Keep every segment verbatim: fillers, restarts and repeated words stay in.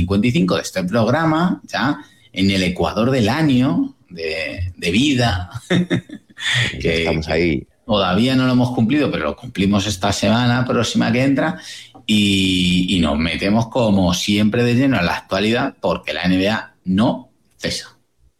cincuenta y cinco de este programa, ya en el ecuador del año de, de vida, que estamos ahí. Todavía no lo hemos cumplido, pero lo cumplimos esta semana próxima que entra y, y nos metemos como siempre de lleno en la actualidad porque la N B A no cesa.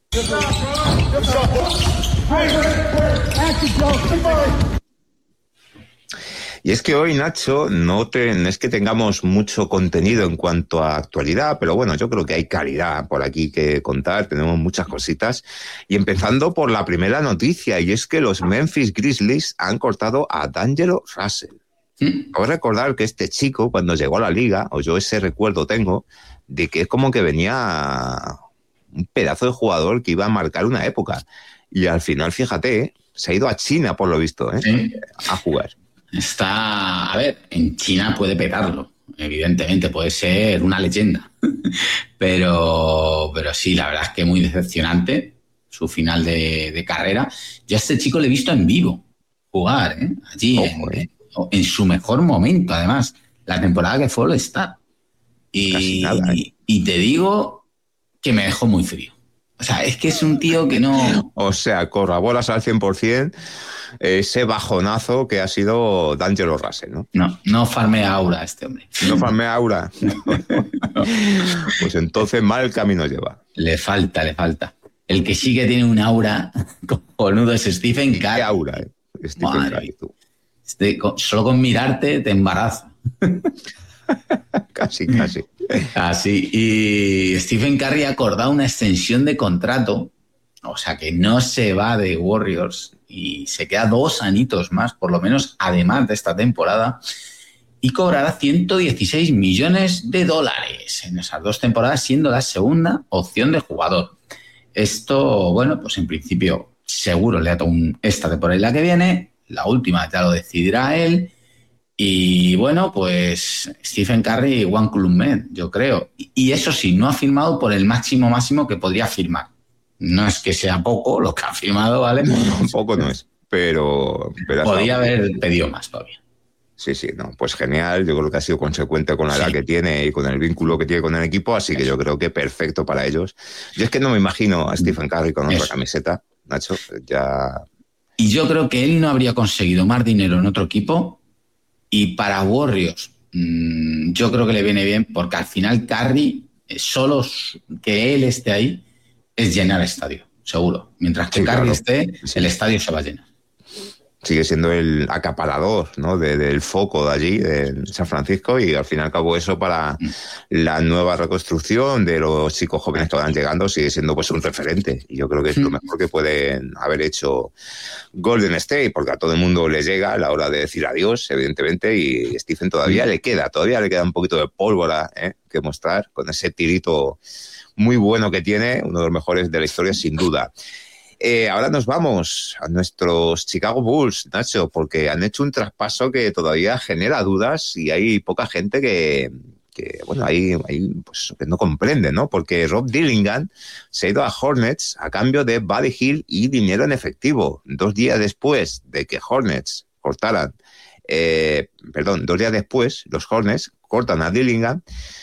Y es que hoy, Nacho, no, te, no es que tengamos mucho contenido en cuanto a actualidad, pero bueno, yo creo que hay calidad por aquí que contar, tenemos muchas cositas. Y empezando por la primera noticia, y es que los Memphis Grizzlies han cortado a D'Angelo Russell. ¿Mm? Cabe recordar que este chico, cuando llegó a la liga, o yo ese recuerdo tengo, de que es como que venía un pedazo de jugador que iba a marcar una época. Y al final, fíjate, se ha ido a China, por lo visto, ¿eh? ¿Sí? A jugar. Está, a ver, en China puede petarlo, evidentemente, puede ser una leyenda, pero, pero sí, la verdad es que muy decepcionante su final de, de carrera. Yo a este chico le he visto en vivo jugar, ¿eh? Allí, Ojo, en, eh. en su mejor momento, además, la temporada que fue All-Star. Y, nada, ¿eh? y, y te digo que me dejó muy frío. O sea, es que es un tío que no... O sea, corroboras al cien por ciento ese bajonazo que ha sido D'Angelo Russell, ¿no? No, no farmea aura este hombre. ¿No farmea aura? Pues entonces mal camino lleva. Le falta, le falta. El que sí que tiene un aura cojonudo es Stephen Curry. ¿Qué aura, eh? Stephen Madre. Curry, tú. Este, solo con mirarte te embaraza. Casi, casi. Así. Y Stephen Curry ha acordado una extensión de contrato, o sea que no se va de Warriors y se queda dos añitos más, por lo menos, además de esta temporada, y cobrará ciento dieciséis millones de dólares en esas dos temporadas, siendo la segunda opción de jugador. Esto, bueno, pues en principio seguro le ata un esta temporada y la que viene, la última ya lo decidirá él. Y bueno, pues Stephen Curry, One Club Man, yo creo. Y eso sí, no ha firmado por el máximo máximo que podría firmar. No es que sea poco lo que ha firmado, ¿vale? No, poco no es, pero... pero podría haber pedido más todavía. Sí, sí, no, pues genial. Yo creo que ha sido consecuente con la edad sí. que tiene y con el vínculo que tiene con el equipo, así que yo creo que perfecto para ellos. Yo es que no me imagino a Stephen Curry con otra Eso. camiseta, Nacho, ya... Y yo creo que él no habría conseguido más dinero en otro equipo. Y para Warriors, mmm, yo creo que le viene bien porque al final Curry, solo que él esté ahí, es llenar el estadio, seguro. Mientras que sí, Curry claro. esté, sí. el estadio se va a llenar. Sigue siendo el acaparador, ¿no? de, del foco de allí, de San Francisco, y al fin y al cabo eso para mm. la nueva reconstrucción de los chicos jóvenes que van llegando sigue siendo pues un referente. Y yo creo que es mm. lo mejor que pueden haber hecho Golden State, porque a todo el mundo le llega a la hora de decir adiós, evidentemente, y Stephen todavía mm. le queda, todavía le queda un poquito de pólvora ¿eh? que mostrar con ese tirito muy bueno que tiene, uno de los mejores de la historia, sin duda. Eh, ahora nos vamos a nuestros Chicago Bulls, Nacho, porque han hecho un traspaso que todavía genera dudas y hay poca gente que, que bueno, ahí, ahí pues, que no comprende, ¿no? Porque Rob Dillingham se ha ido a Hornets a cambio de Buddy Hield y dinero en efectivo. Dos días después de que Hornets cortaran, eh, perdón, dos días después los Hornets cortan a Dillingham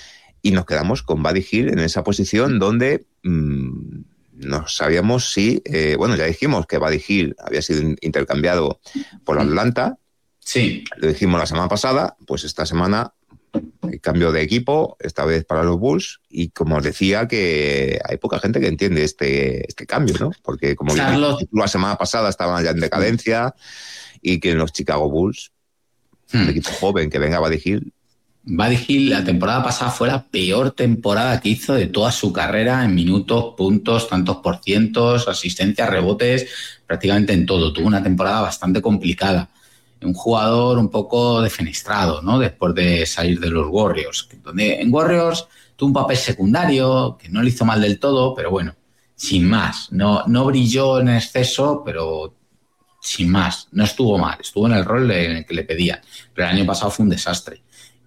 y nos quedamos con Buddy Hield en esa posición donde... Mmm, no sabíamos si, eh, bueno, ya dijimos que Buddy Hield había sido intercambiado por Atlanta. Sí. Lo dijimos la semana pasada, pues esta semana hay cambio de equipo, esta vez para los Bulls, y como os decía, que hay poca gente que entiende este, este cambio, ¿no? Porque como Charlotte... dijimos, la semana pasada estaban ya en decadencia y que en los Chicago Bulls, hmm. un equipo joven que venga Buddy Hield. Buddy Hield la temporada pasada fue la peor temporada que hizo de toda su carrera en minutos, puntos, tantos por cientos, asistencias, rebotes, prácticamente en todo. Tuvo una temporada bastante complicada. Un jugador un poco defenestrado, ¿no? Después de salir de los Warriors. Donde en Warriors tuvo un papel secundario, que no le hizo mal del todo, pero bueno, sin más. No, no brilló en exceso, pero sin más. No estuvo mal, estuvo en el rol en el que le pedían. Pero el año pasado fue un desastre.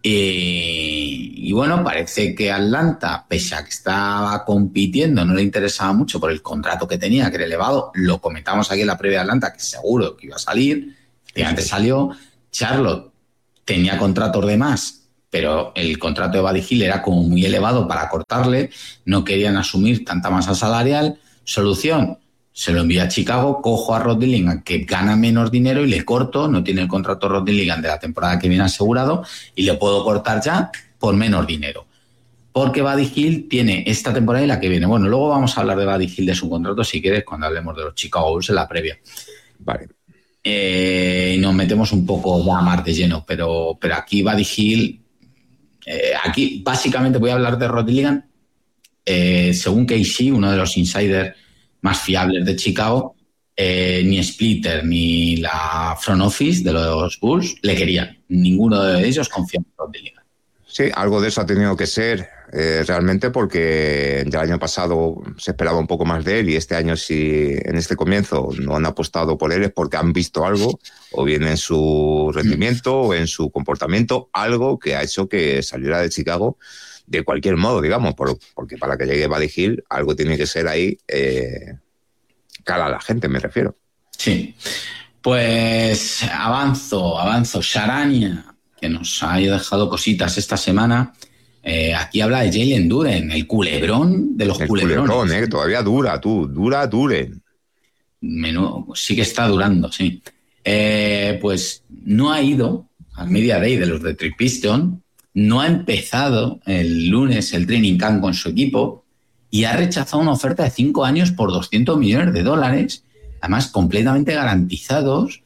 Eh, y bueno, parece que Atlanta, pese a que estaba compitiendo, no le interesaba mucho por el contrato que tenía, que era elevado. Lo comentamos aquí en la previa de Atlanta, que seguro que iba a salir, que antes salió. Charlotte tenía contratos de más, pero el contrato de Buddy Hield era como muy elevado para cortarle, no querían asumir tanta masa salarial. Solución, se lo envío a Chicago, cojo a Rod Dillingham, que gana menos dinero, y le corto, no tiene el contrato Rod Dillingham de la temporada que viene asegurado, y le puedo cortar ya por menos dinero. Porque Buddy Hield tiene esta temporada y la que viene. Bueno, luego vamos a hablar de Buddy Hield, de su contrato, si quieres, cuando hablemos de los Chicago Bulls en la previa. Vale. Eh, y nos metemos un poco ya más de lleno, pero, pero aquí Buddy Hield, eh, aquí básicamente voy a hablar de Rod Dillingham. Eh, según K C, uno de los insiders más fiables de Chicago, eh, ni Splitter ni la front office de los Bulls le querían. Ninguno de ellos confía en Rod Dillingham. Sí, algo de eso ha tenido que ser eh, realmente, porque ya el año pasado se esperaba un poco más de él, y este año, si en este comienzo no han apostado por él, es porque han visto algo, o bien en su rendimiento o en su comportamiento, algo que ha hecho que saliera de Chicago de cualquier modo, digamos, por, porque para que llegue Buddy Hield algo tiene que ser ahí, eh, cala a la gente, me refiero. Sí, pues avanzo, avanzo. Sharania, que nos ha dejado cositas esta semana. Eh, aquí habla de Jalen Duren, el culebrón de los el culebrones. Culebrón, eh, todavía dura, tú, dura Duren. Menudo, sí que está durando, sí. Eh, pues no ha ido al Media Day de los Detroit Pistons, no ha empezado el lunes el training camp con su equipo y ha rechazado una oferta de cinco años por doscientos millones de dólares, además completamente garantizados.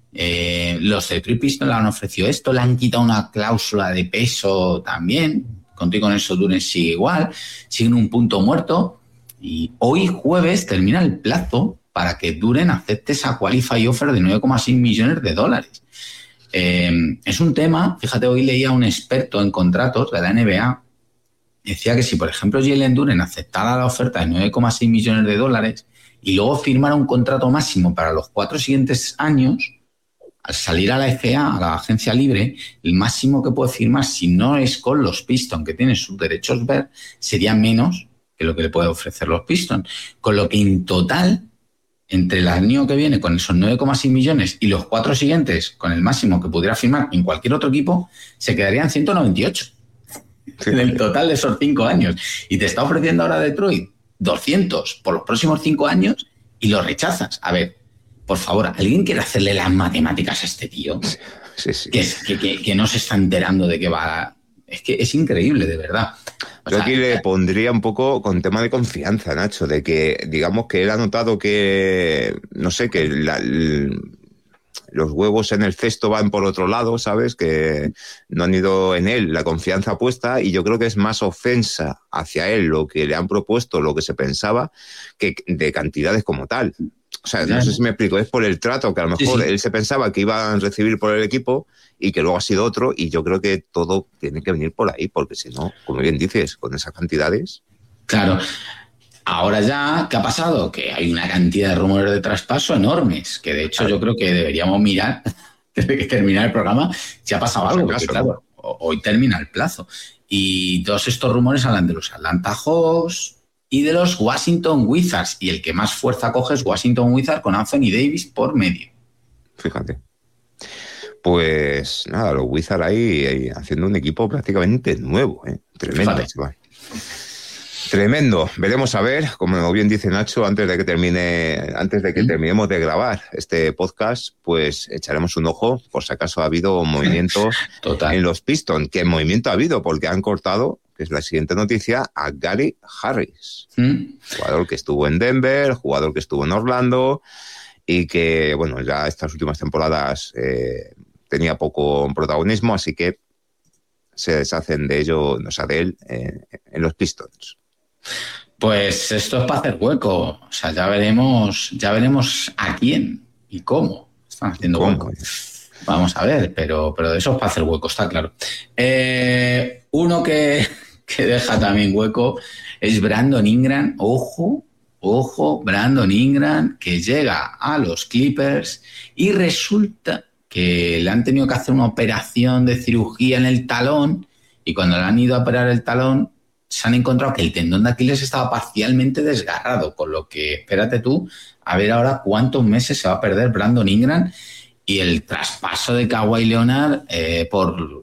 Eh, los Detroit Pistons le han ofrecido esto, le han quitado una cláusula de peso también. Contigo con eso Duren sigue igual, sigue en un punto muerto, y hoy jueves termina el plazo para que Duren acepte esa qualify offer de nueve coma seis millones de dólares. Eh, es un tema, fíjate, hoy leía a un experto en contratos de la N B A, decía que si por ejemplo Jalen Duren aceptara la oferta de nueve coma seis millones de dólares y luego firmara un contrato máximo para los cuatro siguientes años, al salir a la F A, a la agencia libre, el máximo que puede firmar, si no es con los Pistons, que tienen sus derechos ver, sería menos que lo que le puede ofrecer los Pistons. Con lo que en total, entre el año que viene con esos nueve coma seis millones y los cuatro siguientes con el máximo que pudiera firmar en cualquier otro equipo, se quedarían ciento noventa y ocho en el total de esos cinco años. Y te está ofreciendo ahora Detroit doscientos por los próximos cinco años y lo rechazas. A ver, por favor, ¿alguien quiere hacerle las matemáticas a este tío? Sí, sí. Que, que, que, que no se está enterando de qué va. Es que es increíble, de verdad. O Yo sea, aquí le pondría un poco con tema de confianza, Nacho, de que, digamos, que él ha notado que, no sé, que la, l, los huevos en el cesto van por otro lado, ¿sabes? Que no han ido en él la confianza puesta, y yo creo que es más ofensa hacia él lo que le han propuesto, lo que se pensaba, que de cantidades como tal. O sea, no sé si me explico, es por el trato que a lo mejor sí, sí. él se pensaba que iba a recibir por el equipo y que luego ha sido otro, y yo creo que todo tiene que venir por ahí, porque si no, como bien dices, con esas cantidades... Claro. Ahora ya, ¿qué ha pasado? Que hay una cantidad de rumores de traspaso enormes, que de hecho claro. yo creo que deberíamos mirar, desde que termina el programa, si ha pasado algo, porque claro, hoy termina el plazo. Y todos estos rumores hablan de los Atlanta Hawks y de los Washington Wizards, y el que más fuerza coge es Washington Wizards con Anthony Davis por medio. Fíjate. Pues nada, los Wizards ahí, ahí haciendo un equipo prácticamente nuevo, ¿eh? Tremendo. Chaval. Tremendo. Veremos a ver, como bien dice Nacho, antes de que termine, antes de que ¿Mm? terminemos de grabar este podcast, pues echaremos un ojo por si acaso ha habido movimiento Total. en los Pistons. ¿Qué movimiento ha habido? Porque han cortado, que es la siguiente noticia, a Gary Harris, ¿Mm? jugador que estuvo en Denver, jugador que estuvo en Orlando y que, bueno, ya estas últimas temporadas eh, tenía poco protagonismo, así que se deshacen de ello, o sea, de él eh, en los Pistons. Pues esto es para hacer hueco, o sea, ya veremos, ya veremos a quién y cómo están haciendo ¿Cómo? hueco. Vamos a ver, pero, pero de eso es para hacer hueco, está claro. Eh, uno que, que deja también hueco es Brandon Ingram. Ojo, ojo, Brandon Ingram, que llega a los Clippers y resulta que le han tenido que hacer una operación de cirugía en el talón, y cuando le han ido a operar el talón se han encontrado que el tendón de Aquiles estaba parcialmente desgarrado, con lo que espérate tú a ver ahora cuántos meses se va a perder Brandon Ingram. Y el traspaso de Kawhi Leonard eh, por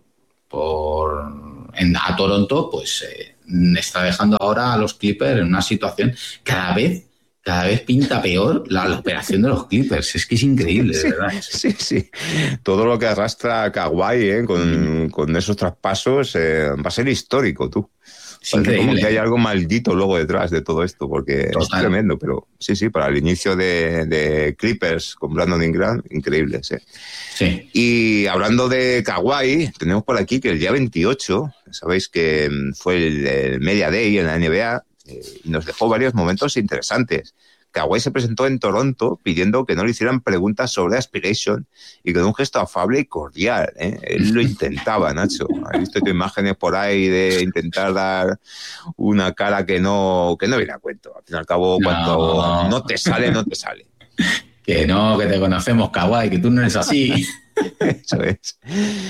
por en, a Toronto, pues eh, está dejando ahora a los Clippers en una situación cada vez cada vez pinta peor la, la operación de los Clippers. Es que es increíble, sí, de verdad. Sí, sí. Todo lo que arrastra Kawhi eh, con, mm. con esos traspasos eh, va a ser histórico, tú. Es increíble. Como que hay algo maldito luego detrás de todo esto, porque Total. es tremendo, pero sí, sí, para el inicio de, de Clippers con Brandon Ingram, increíble, sí. sí. Y hablando de Kawhi, tenemos por aquí que el día veintiocho, sabéis que fue el, el Media Day en la N B A, eh, y nos dejó varios momentos interesantes. Kawhi se presentó en Toronto pidiendo que no le hicieran preguntas sobre Aspiration y con un gesto afable y cordial. ¿eh? Él lo intentaba, Nacho. Has visto imágenes por ahí de intentar dar una cara que no, que no viene a cuento. Al fin y al cabo, no. cuando no te sale, no te sale. Que no, que te conocemos, Kawhi, que tú no eres así. Eso es.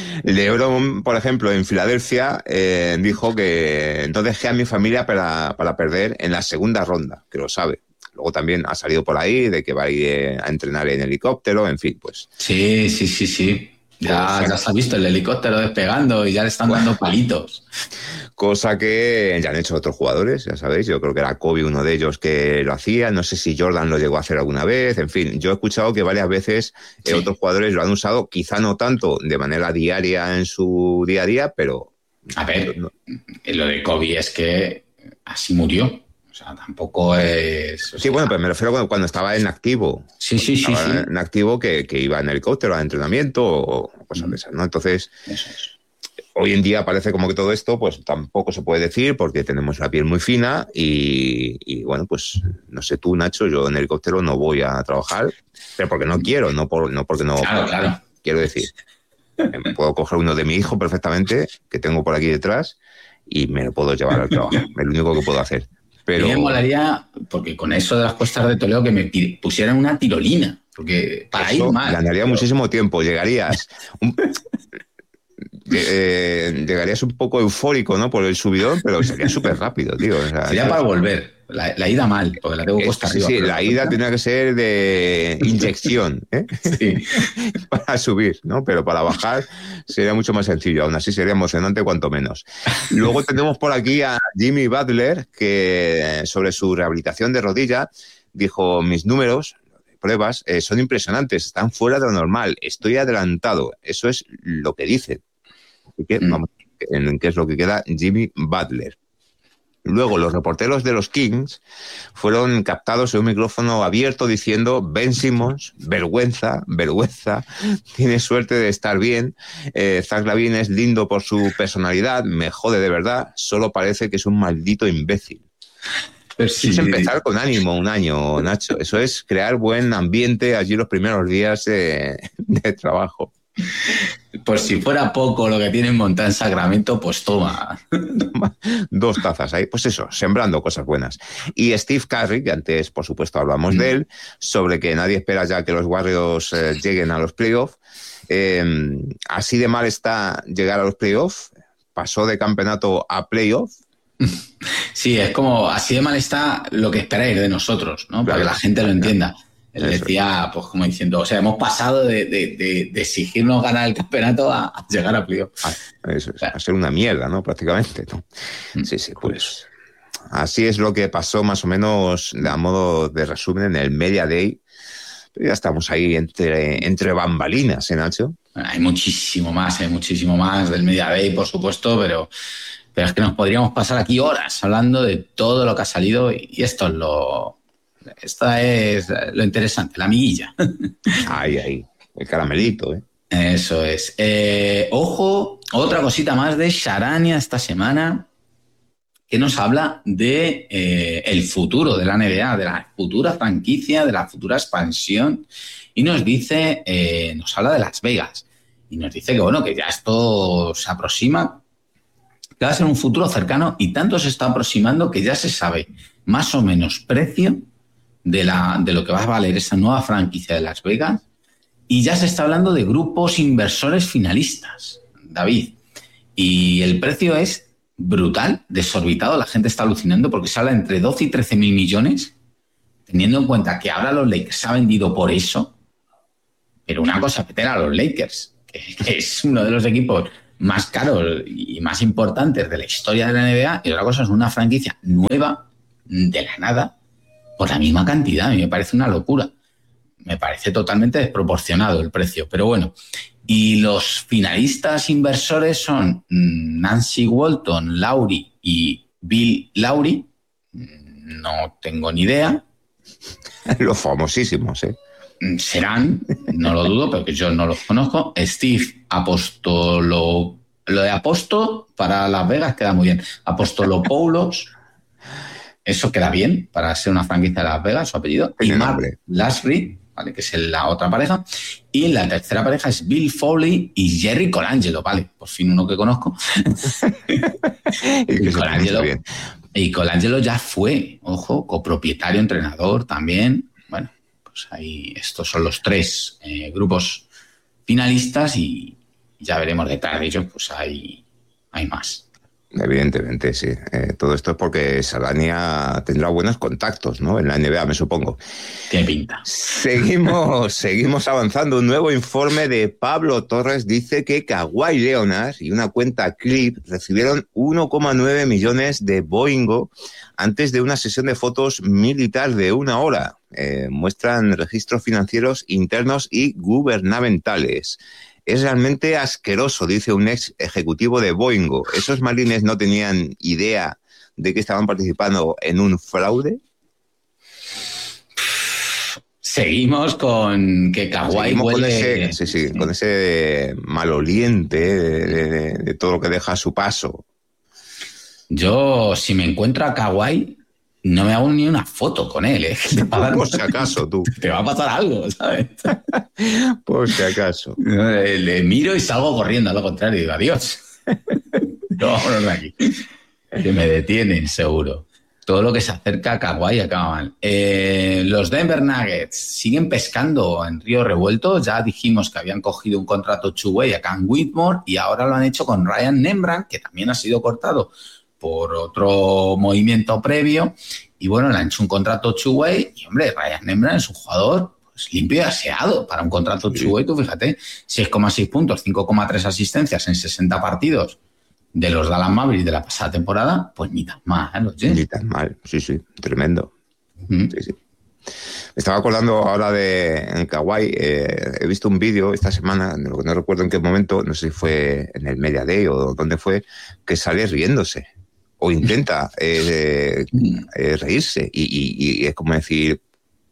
LeBron, por ejemplo, en Filadelfia, eh, dijo que no dejé a mi familia para, para perder en la segunda ronda, que lo sabe. Luego también ha salido por ahí de que va a ir a entrenar en helicóptero, en fin, pues. Sí, sí, sí, sí. Ya, ya se ha visto el helicóptero despegando y ya le están dando palitos. Cosa que ya han hecho otros jugadores, ya sabéis. Yo creo que era Kobe uno de ellos que lo hacía. No sé si Jordan lo llegó a hacer alguna vez. En fin, yo he escuchado que varias veces sí. eh, otros jugadores lo han usado, quizá no tanto de manera diaria en su día a día, pero... A ver, no. Lo de Kobe es que así murió. O sea, tampoco es... Sí, sea... bueno, pero me refiero cuando, cuando estaba en activo. Sí, sí, sí. sí. En activo que, que iba en helicóptero a entrenamiento o cosas de esas, ¿no? Entonces, Eso es. Hoy en día parece como que todo esto pues tampoco se puede decir porque tenemos la piel muy fina y, y bueno, pues no sé tú, Nacho, yo en helicóptero no voy a trabajar, pero porque no quiero, no, por, no porque no... Claro, por, claro. Quiero decir, me puedo coger uno de mi hijo perfectamente, que tengo por aquí detrás, y me lo puedo llevar al trabajo. Es lo único que puedo hacer. Pero... A mí me molaría, porque con eso de las cuestas de Toledo, que me pusieran una tirolina, porque para eso ir mal. Ganaría pero... muchísimo tiempo, llegarías... Un... Eh, llegarías un poco eufórico, ¿no? Por el subidón, pero sería súper rápido, tío. O sea, sería eso... para volver. La, la ida mal, porque la tengo costa sí, arriba. Sí, la ida cuenta. Tenía que ser de inyección, ¿eh? Sí. Para subir, ¿no? Pero para bajar sería mucho más sencillo. Aún así sería emocionante, cuanto menos. Luego tenemos por aquí a Jimmy Butler, que sobre su rehabilitación de rodilla dijo: mis números, pruebas, eh, son impresionantes, están fuera de lo normal, estoy adelantado. Eso es lo que dice. Que, mm. Vamos, en qué es lo que queda Jimmy Butler. Luego, los reporteros de los Kings fueron captados en un micrófono abierto diciendo: Ben Simmons, vergüenza, vergüenza, tiene suerte de estar bien, eh, Zach LaVine es lindo por su personalidad, me jode de verdad, solo parece que es un maldito imbécil. Pero sí, es empezar con ánimo un año, Nacho. Eso es crear buen ambiente allí los primeros días eh, de trabajo. Pues si fuera poco lo que tienen montado en Sacramento, pues toma. Dos tazas ahí. Pues eso, sembrando cosas buenas. Y Steve Curry, que antes, por supuesto, hablamos mm. de él, sobre que nadie espera ya que los Warriors eh, lleguen a los playoffs. Eh, así de mal está llegar a los playoffs. Pasó de campeonato a playoffs. Sí, es como así de mal está lo que esperáis de nosotros, ¿no? Para claro, que la gente lo entienda. Él eso decía, pues como diciendo, o sea, hemos pasado de, de, de, de exigirnos ganar el campeonato a, a llegar a playoff. Ah, eso es, a ser una mierda, ¿no? Prácticamente, ¿no? Sí, sí, pues así es lo que pasó más o menos, a modo de resumen, en el Media Day. Pero ya estamos ahí entre, entre bambalinas, ¿eh, Nacho? Hay muchísimo más, hay muchísimo más del Media Day, por supuesto, pero, pero es que nos podríamos pasar aquí horas hablando de todo lo que ha salido y, y esto es lo... Esta es lo interesante, la amiguilla. Ahí, ahí, el caramelito, ¿eh? Eso es. Eh, ojo, otra cosita más de Charania esta semana, que nos habla de eh, el futuro de la N B A, de la futura franquicia, de la futura expansión, y nos dice, eh, nos habla de Las Vegas, y nos dice que bueno, que ya esto se aproxima, que va a ser un futuro cercano, y tanto se está aproximando que ya se sabe más o menos precio De, la, de lo que va a valer esa nueva franquicia de Las Vegas, y ya se está hablando de grupos inversores finalistas, David, y el precio es brutal, desorbitado, la gente está alucinando porque se habla entre doce y trece mil millones, teniendo en cuenta que ahora los Lakers se ha vendido por eso, pero una cosa que tener a los Lakers, que, que es uno de los equipos más caros y más importantes de la historia de la N B A, y otra cosa es una franquicia nueva de la nada por la misma cantidad. A mí me parece una locura. Me parece totalmente desproporcionado el precio, pero bueno. Y los finalistas inversores son Nancy Walton, Lowry y Bill Lowry. No tengo ni idea. Los famosísimos, ¿eh? Serán, no lo dudo, pero que yo no los conozco. Steve Apostolo... Lo de Aposto para Las Vegas queda muy bien. Apostolopoulos, eso queda bien para ser una franquicia de Las Vegas, su apellido. Y Mark Lasry, ¿vale? Que es la otra pareja. Y la tercera pareja es Bill Foley y Jerry Colangelo, ¿vale? Por fin uno que conozco. y, Colangelo, y Colangelo ya fue, ojo, copropietario, entrenador también. Bueno, pues ahí estos son los tres eh, grupos finalistas y ya veremos detrás de ellos, pues hay, hay más. Evidentemente, sí. Eh, todo esto es porque Salania tendrá buenos contactos, ¿no? En la N B A, me supongo. Qué pinta. Seguimos, seguimos avanzando. Un nuevo informe de Pablo Torres dice que Kawhi Leonard y una cuenta Clip recibieron uno coma nueve millones de Boingo antes de una sesión de fotos militar de una hora. Eh, muestran registros financieros internos y gubernamentales. Es realmente asqueroso, dice un ex ejecutivo de Boingo. ¿Esos marines no tenían idea de que estaban participando en un fraude? Seguimos con que Kawhi huele... Con ese, sí, sí, sí. con ese maloliente de, de, de todo lo que deja a su paso. Yo, si me encuentro a Kawhi, no me hago ni una foto con él, ¿eh? Te va a dar... Por si acaso, tú. Te va a pasar algo, ¿sabes? Por si acaso. Le, le miro y salgo corriendo, a lo contrario, y digo, adiós. No, vámonos de aquí. Que me detienen, seguro. Todo lo que se acerca a Kawhi acaba mal. Eh, los Denver Nuggets siguen pescando en río revuelto. Ya dijimos que habían cogido un contrato two-way a Cam Whitmore y ahora lo han hecho con Ryan Nembhard, que también ha sido cortado por otro movimiento previo, y bueno, le han hecho un contrato two-way, y hombre, Ryan Nembhard es un jugador pues, limpio y aseado para un contrato sí. two-way, tú fíjate, seis coma seis puntos, cinco coma tres asistencias en sesenta partidos de los Dallas Mavericks de la pasada temporada, pues ni tan mal, ¿eh? Ni tan mal, sí, sí, tremendo. ¿Mm? Sí, sí. Me estaba acordando ahora de Kawhi, eh, he visto un vídeo esta semana, no, no recuerdo en qué momento, no sé si fue en el Media Day o dónde fue, que sale riéndose. O intenta eh, eh, reírse y, y, y es como decir,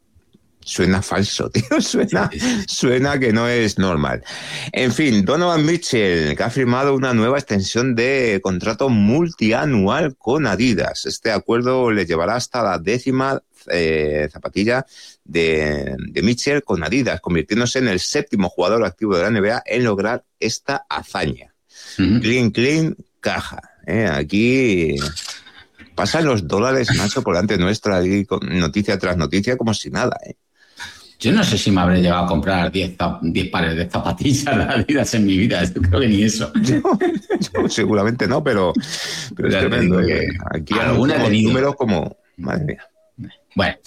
suena falso, tío, suena, suena que no es normal. En fin, Donovan Mitchell, que ha firmado una nueva extensión de contrato multianual con Adidas. Este acuerdo le llevará hasta la décima eh, zapatilla de, de Mitchell con Adidas, convirtiéndose en el séptimo jugador activo de la N B A en lograr esta hazaña. Uh-huh. Clean, clean, caja. Eh, aquí pasan los dólares, Nacho, por delante nuestra, noticia tras noticia, como si nada. Eh. Yo no sé si me habré llegado a comprar diez pares de zapatillas de Adidas en mi vida. Yo creo que ni eso. Yo, yo seguramente no, pero, pero es tremendo. Que aquí hay números como... Madre mía. Bueno,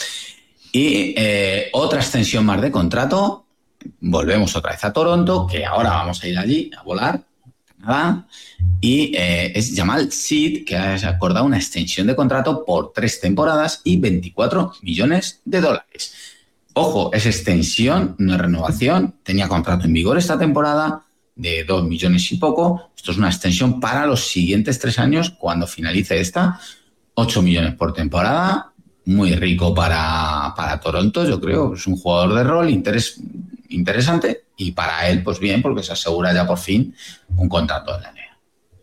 y eh, otra extensión más de contrato. Volvemos otra vez a Toronto, que ahora vamos a ir allí a volar. Nada. Y eh, es Jamal Sid, que ha acordado una extensión de contrato por tres temporadas y veinticuatro millones de dólares. Ojo, es extensión, no es renovación. Tenía contrato en vigor esta temporada de dos millones y poco. Esto es una extensión para los siguientes tres años. Cuando finalice esta, ocho millones por temporada. Muy rico para, para Toronto, yo creo. Es un jugador de rol interes, interesante y para él, pues bien, porque se asegura ya por fin un contrato de la N B A.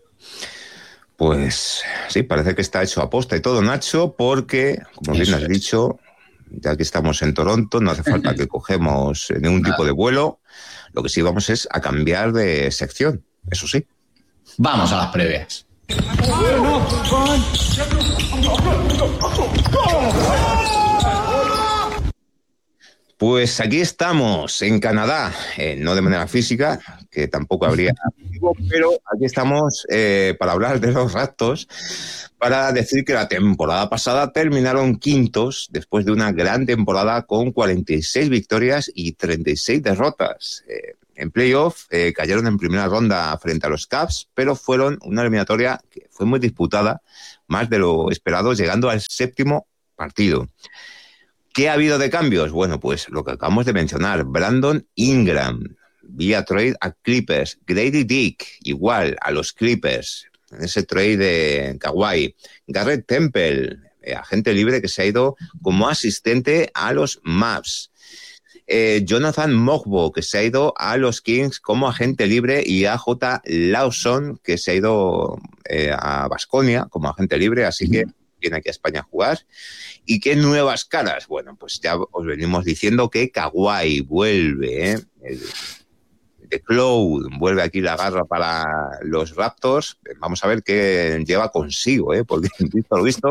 Pues sí, parece que está hecho a posta y todo, Nacho, porque, como bien has dicho, ya que estamos en Toronto, no hace falta que cogemos ningún tipo de vuelo. Lo que sí vamos es a cambiar de sección, eso sí. Vamos a las previas. Pues aquí estamos, en Canadá, eh, no de manera física, que tampoco habría, pero aquí estamos eh, para hablar de los Raptors, para decir que la temporada pasada terminaron quintos después de una gran temporada con cuarenta y seis victorias y treinta y seis derrotas. Eh, en playoff eh, cayeron en primera ronda frente a los Cavs, pero fueron una eliminatoria que fue muy disputada, más de lo esperado, llegando al séptimo partido. ¿Qué ha habido de cambios? Bueno, pues lo que acabamos de mencionar, Brandon Ingram, vía trade a Clippers, Grady Dick, igual a los Clippers, en ese trade de Kawhi, Garrett Temple, eh, agente libre que se ha ido como asistente a los Mavs, eh, Jonathan Mogbo, que se ha ido a los Kings como agente libre, y A J Lawson, que se ha ido eh, a Baskonia como agente libre, así que viene aquí a España a jugar. ¿Y qué nuevas caras? Bueno, pues ya os venimos diciendo que Kawhi vuelve, ¿eh? El, The Cloud vuelve aquí la garra para los Raptors. Vamos a ver qué lleva consigo, ¿eh? Porque visto lo visto,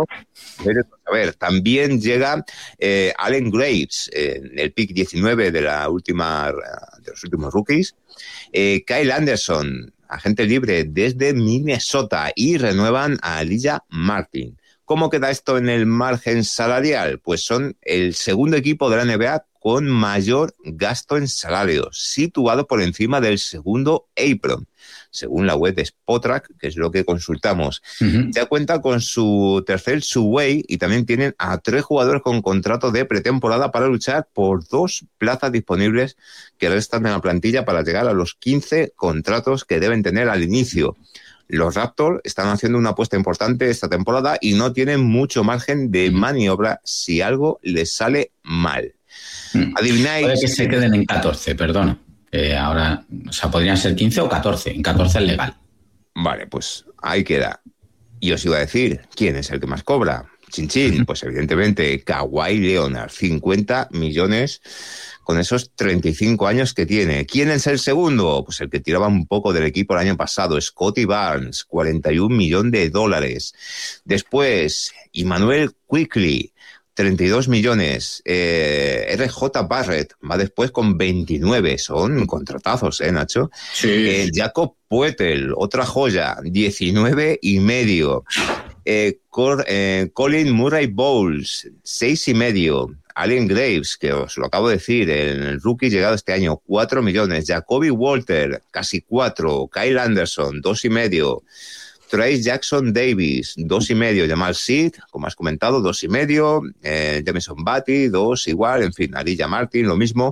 a ver, también llega eh, Allen Graves, eh, el pick diecinueve de la última de los últimos rookies. Eh, Kyle Anderson, agente libre desde Minnesota, y renuevan a Elijah Martin. ¿Cómo queda esto en el margen salarial? Pues son el segundo equipo de la N B A con mayor gasto en salarios, situado por encima del segundo Apron, según la web de Spotrac, que es lo que consultamos. Uh-huh. Ya cuenta con su tercer two-way y también tienen a tres jugadores con contrato de pretemporada para luchar por dos plazas disponibles que restan en la plantilla para llegar a los quince contratos que deben tener al inicio. Los Raptors están haciendo una apuesta importante esta temporada y no tienen mucho margen de maniobra si algo les sale mal. ¿Adivináis? Puede que se queden en catorce, perdona. Eh, ahora, o sea, podrían ser quince o catorce. En catorce es legal. Vale, pues ahí queda. Y os iba a decir, ¿quién es el que más cobra? Chin chin, pues evidentemente Kawhi Leonard, cincuenta millones con esos treinta y cinco años que tiene. ¿Quién es el segundo? Pues el que tiraba un poco del equipo el año pasado, Scottie Barnes, cuarenta y un millones de dólares. Después, Immanuel Quickley, treinta y dos millones. Eh, R J Barrett va después con veintinueve. Son contratazos, ¿eh, Nacho? Sí. Eh, Jakob Poeltl, otra joya, diecinueve y medio. Eh, Cor, eh, Colin Murray Bowles, seis y medio. Allen Graves, que os lo acabo de decir, el rookie llegado este año, cuatro millones. Jacoby Walter, casi cuatro. Kyle Anderson, dos y medio. Trace Jackson Davis, dos y medio. Jamal Sid, como has comentado, dos y medio. Eh, Jameson Batty, dos igual. En fin, Elijah Martin, lo mismo.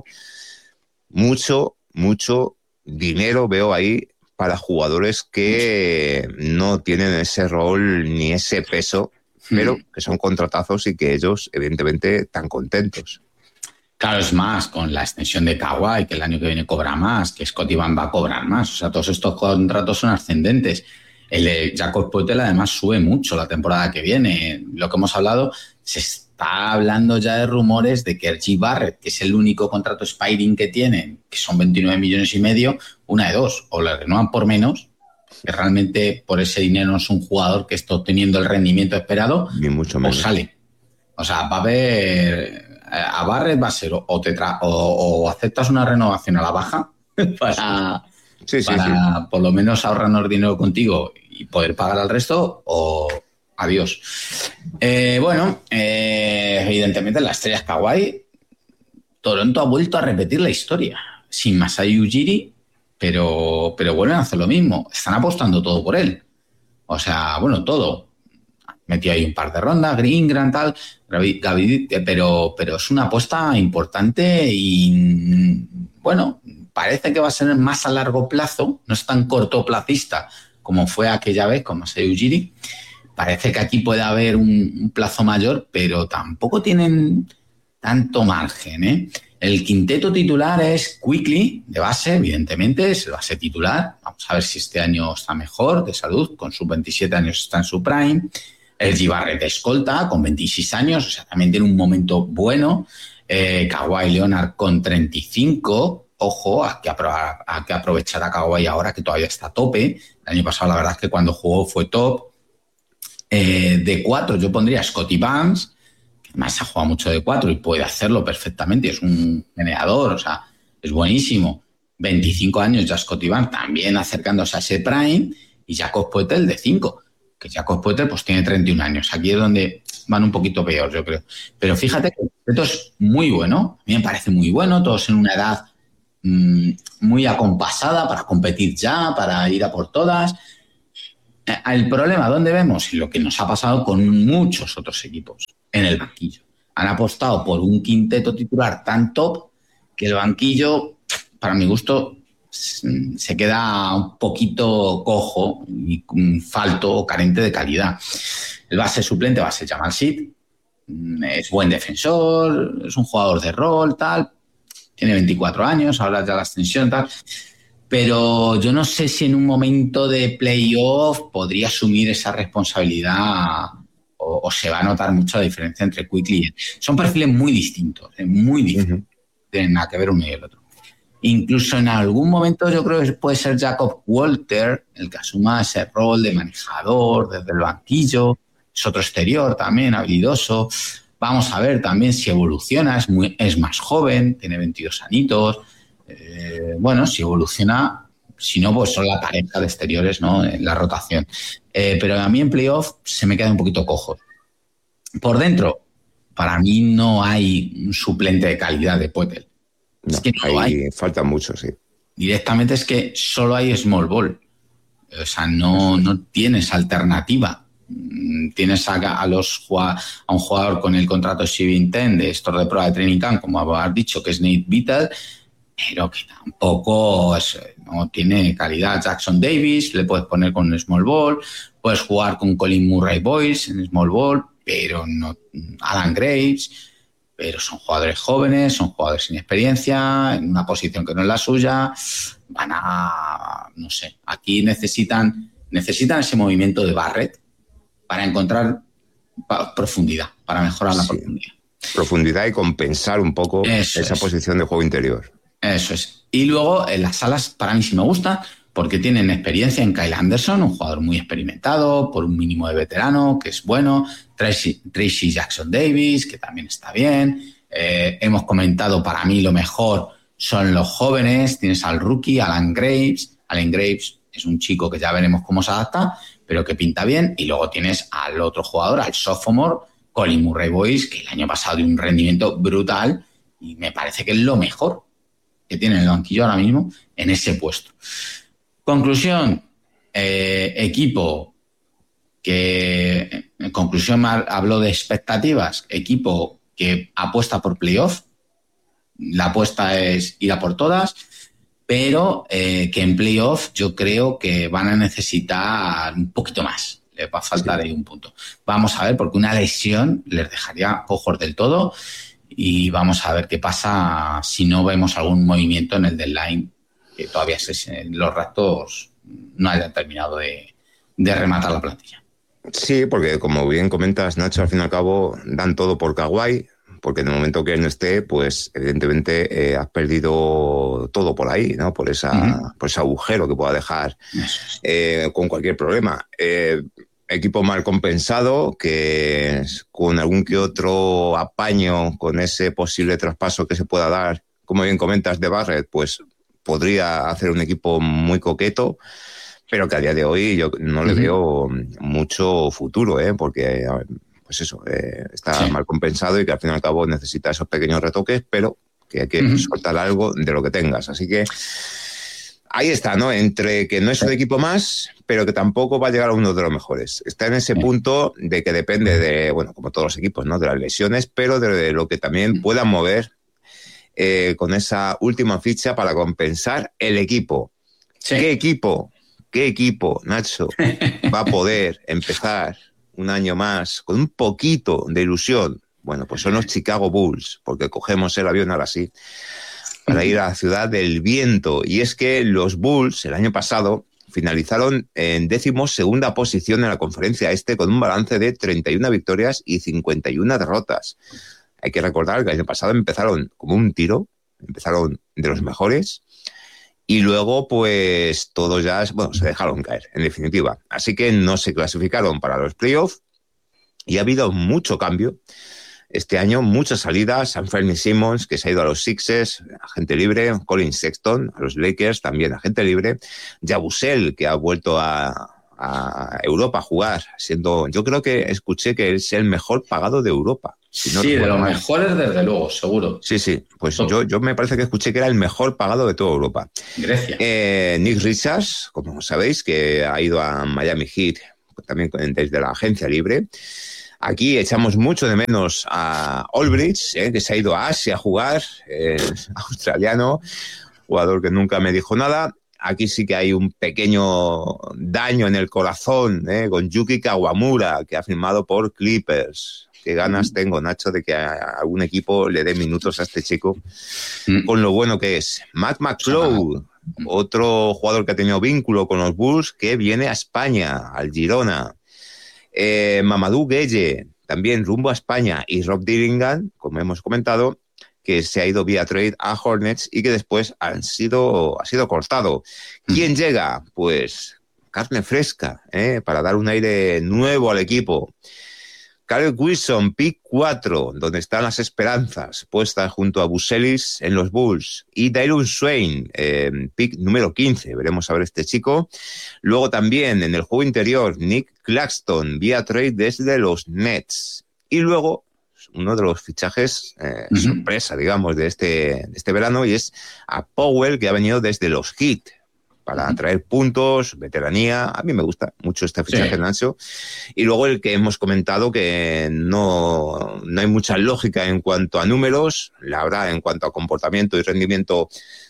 Mucho, mucho dinero veo ahí para jugadores que no tienen ese rol ni ese peso, pero que son contratazos y que ellos, evidentemente, están contentos. Claro, es más, con la extensión de Kawhi, que el año que viene cobra más, que Scottie Barnes va a cobrar más. O sea, todos estos contratos son ascendentes. El de Jakob Poeltl, además, sube mucho la temporada que viene. Lo que hemos hablado, se está hablando ya de rumores de que R J Barrett, que es el único contrato expiring que tienen, que son veintinueve millones y medio, una de dos, o le renuevan por menos, que realmente por ese dinero no es un jugador que esté obteniendo el rendimiento esperado, ni mucho menos. O sale. O sea, va a haber... A Barrett va a ser o, te tra- o, o aceptas una renovación a la baja para, sí, sí, para sí. por lo menos ahorrarnos dinero contigo y poder pagar al resto, o adiós. Eh, bueno, eh, evidentemente la estrella es Kawhi. Toronto ha vuelto a repetir la historia. Sin Masai Ujiri, pero, pero vuelven a hacer lo mismo. Están apostando todo por él. O sea, bueno, todo. Metió ahí un par de rondas, Ingram, tal, Gaby, pero, pero es una apuesta importante y, bueno, parece que va a ser más a largo plazo, no es tan cortoplacista como fue aquella vez con Masai Ujiri. Parece que aquí puede haber un, un plazo mayor, pero tampoco tienen tanto margen, ¿eh? El quinteto titular es Quickley, de base, evidentemente, es el base titular. Vamos a ver si este año está mejor de salud, con sus veintisiete años está en su prime. El R J Barrett escolta con veintiséis años, o sea, también tiene un momento bueno. Eh, Kawhi Leonard con treinta y cinco, ojo, hay que, aprobar, hay que aprovechar a Kawhi ahora que todavía está a tope. El año pasado la verdad es que cuando jugó fue top. Eh, de cuatro yo pondría a Scottie Barnes, que además ha jugado mucho de cuatro y puede hacerlo perfectamente, es un generador, o sea, es buenísimo. veinticinco años ya Scottie Barnes, también acercándose a ese prime, y Jakob Poeltl de cinco. Que Jakob Poeltl pues tiene treinta y un años. Aquí es donde van un poquito peor, yo creo. Pero fíjate que esto es muy bueno. A mí me parece muy bueno. Todos en una edad mmm, muy acompasada para competir ya, para ir a por todas. El problema, ¿dónde vemos? Y lo que nos ha pasado con muchos otros equipos, en el banquillo. Han apostado por un quinteto titular tan top que el banquillo, para mi gusto, se queda un poquito cojo y falto o carente de calidad. El base suplente va a ser Jamal Shead. Es buen defensor, es un jugador de rol, tal. Tiene veinticuatro años, ahora ya la extensión, tal. Pero yo no sé si en un momento de playoff podría asumir esa responsabilidad o, o se va a notar mucho la diferencia entre Quickley y él. Son perfiles muy distintos, muy distintos. Uh-huh. Tienen nada que ver uno y el otro. Incluso en algún momento yo creo que puede ser Jakob Walter el que asuma ese rol de manejador desde el banquillo. Es otro exterior también, habilidoso. Vamos a ver también si evoluciona, es, muy, es más joven, tiene veintidós añitos. Eh, bueno, si evoluciona, si no, pues son la pareja de exteriores, ¿no? En la rotación. Eh, pero a mí en playoff se me queda un poquito cojo. Por dentro, para mí no hay un suplente de calidad de Poeltl. No, es que no hay, hay. Falta mucho, sí. Directamente es que solo hay small ball. O sea, no, no tienes alternativa. Tienes a, a, los, a un jugador con el contrato Shiving Ten de estos de prueba de training camp, como has dicho, que es Nate Beatle, pero que tampoco es, no tiene calidad. Jackson Davis, le puedes poner con un small ball, puedes jugar con Colin Murray Boyce en small ball, pero no Alan Graves, pero son jugadores jóvenes, son jugadores sin experiencia, en una posición que no es la suya, van a, no sé, aquí necesitan, necesitan ese movimiento de Barrett para encontrar profundidad, para mejorar sí. la profundidad. Profundidad y compensar un poco Eso esa es. posición de juego interior. Eso es. Y luego en las salas para mí sí me gusta porque tienen experiencia en Kyle Anderson, un jugador muy experimentado, por un mínimo de veterano, que es bueno. Tracy, Tracy Jackson Davis, que también está bien. Eh, hemos comentado, para mí lo mejor son los jóvenes. Tienes al rookie, Alan Graves. Alan Graves es un chico que ya veremos cómo se adapta, pero que pinta bien. Y luego tienes al otro jugador, al sophomore, Colin Murray Boyce, que el año pasado dio un rendimiento brutal y me parece que es lo mejor que tiene el banquillo ahora mismo en ese puesto. Conclusión, eh, equipo que, en conclusión hablo de expectativas, equipo que apuesta por playoff, la apuesta es ir a por todas, pero eh, que en playoff yo creo que van a necesitar un poquito más, les va a faltar sí. ahí un punto. Vamos a ver, porque una lesión les dejaría cojos del todo. Y vamos a ver qué pasa si no vemos algún movimiento en el deadline, que todavía se, los Raptors no hayan terminado de, de rematar la plantilla. Sí, porque como bien comentas, Nacho, al fin y al cabo dan todo por Kawhi, porque en el momento que él no esté, pues evidentemente eh, has perdido todo por ahí, ¿no? Por, esa, uh-huh. por ese agujero que pueda dejar eh, con cualquier problema. Eh, Equipo mal compensado, que con algún que otro apaño, con ese posible traspaso que se pueda dar, como bien comentas, de Barrett, pues podría hacer un equipo muy coqueto, pero que a día de hoy yo no le uh-huh. veo mucho futuro, ¿eh? Porque, pues eso, eh, está sí. mal compensado y que al fin y al cabo necesita esos pequeños retoques, pero que hay que uh-huh. soltar algo de lo que tengas. Así que ahí está, ¿no? Entre que no es un equipo más, pero que tampoco va a llegar a uno de los mejores. Está en ese punto de que depende de, bueno, como todos los equipos, ¿no? De las lesiones, pero de lo que también puedan mover eh, con esa última ficha para compensar el equipo. Sí. ¿Qué equipo? ¿Qué equipo, Nacho, va a poder empezar un año más con un poquito de ilusión? Bueno, pues son los Chicago Bulls, porque cogemos el avión ahora sí, para ir a la ciudad del viento. Y es que los Bulls el año pasado finalizaron en décimo segunda posición en la conferencia este con un balance de treinta y una victorias y cincuenta y una derrotas. Hay que recordar que el año pasado empezaron como un tiro, empezaron de los mejores y luego pues todos ya, bueno, se dejaron caer, en definitiva. Así que no se clasificaron para los playoffs y ha habido mucho cambio. Este año muchas salidas, Anthony Simons, que se ha ido a los Sixers, agente libre, Colin Sexton, a los Lakers, también agente libre, Yabusel, que ha vuelto a, a Europa a jugar, siendo, yo creo que escuché que es el mejor pagado de Europa. Si no sí, de los mal. mejores desde luego, seguro. Sí, sí, pues yo, yo me parece que escuché que era el mejor pagado de toda Europa. Grecia. Eh, Nick Richards, como sabéis, que ha ido a Miami Heat, también desde la agencia libre. Aquí echamos mucho de menos a Olbrich, eh, que se ha ido a Asia a jugar, eh, australiano, jugador que nunca me dijo nada. Aquí sí que hay un pequeño daño en el corazón, eh, con Yuki Kawamura, que ha firmado por Clippers. Qué ganas tengo, Nacho, de que a algún equipo le dé minutos a este chico, mm. con lo bueno que es. Matt McCloud, otro jugador que ha tenido vínculo con los Bulls, que viene a España, al Girona. Eh, Mamadou Gueye, también rumbo a España. Y Rob Dillingham, como hemos comentado, que se ha ido vía trade a Hornets y que después han sido, ha sido cortado. ¿Quién mm. llega? Pues carne fresca, ¿eh? Para dar un aire nuevo al equipo. Caleb Wilson, pick cuatro, donde están las esperanzas puestas junto a Buselis en los Bulls. Y Dylon Swain, eh, pick número quince. Veremos a ver este chico. Luego también en el juego interior, Nick Claxton, vía trade desde los Nets. Y luego uno de los fichajes eh, uh-huh. sorpresa, digamos, de este, de este verano, y es a Powell, que ha venido desde los Heat, para traer puntos, veteranía. A mí me gusta mucho este fichaje, sí. Nacho. Y luego el que hemos comentado, que no, no hay mucha lógica en cuanto a números, la habrá en cuanto a comportamiento y rendimiento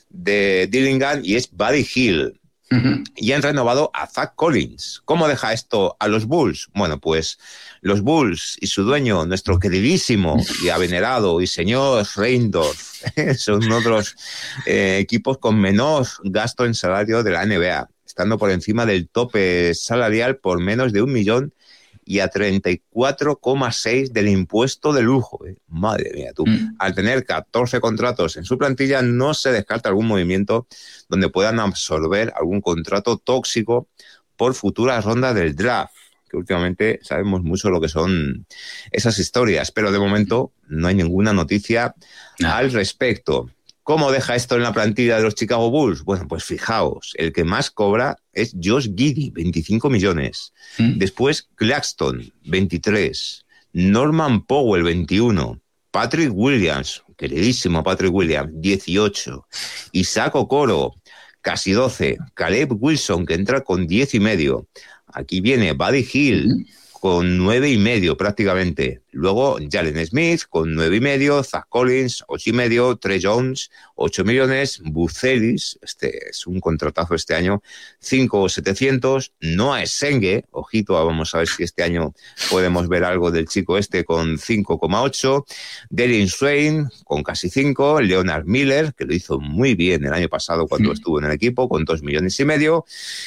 de Dillingham, y es Buddy Hield. Uh-huh. Y han renovado a Zach Collins. ¿Cómo deja esto a los Bulls? Bueno, pues los Bulls y su dueño, nuestro queridísimo y avenerado y señor Reindorf, son uno de los eh, equipos con menor gasto en salario de la N B A, estando por encima del tope salarial por menos de un millón y a treinta y cuatro coma seis del impuesto de lujo. ¿eh? Madre mía, tú. Mm. Al tener catorce contratos en su plantilla, no se descarta algún movimiento donde puedan absorber algún contrato tóxico por futuras rondas del draft, que últimamente sabemos mucho lo que son esas historias, pero de momento no hay ninguna noticia no. al respecto. ¿Cómo deja esto en la plantilla de los Chicago Bulls? Bueno, pues fijaos, el que más cobra es Josh Giddey, veinticinco millones. ¿Mm? Después Claxton, veintitrés. Norman Powell, veintiuno. Patrick Williams, queridísimo Patrick Williams, dieciocho. Isaac Okoro, casi doce. Caleb Wilson, que entra con diez y medio. Aquí viene Buddy Hield, ¿Mm? con nueve y medio prácticamente. Luego Jalen Smith con nueve y medio, Zach Collins ocho y medio, Trey Jones ocho millones, Buzelis, este es un contratazo este año, cinco setecientos, Noah Essengue, ojito, vamos a ver si este año podemos ver algo del chico este con cinco coma ocho, Dylon Swain con casi cinco, Leonard Miller, que lo hizo muy bien el año pasado cuando sí. estuvo en el equipo, con dos millones y medio,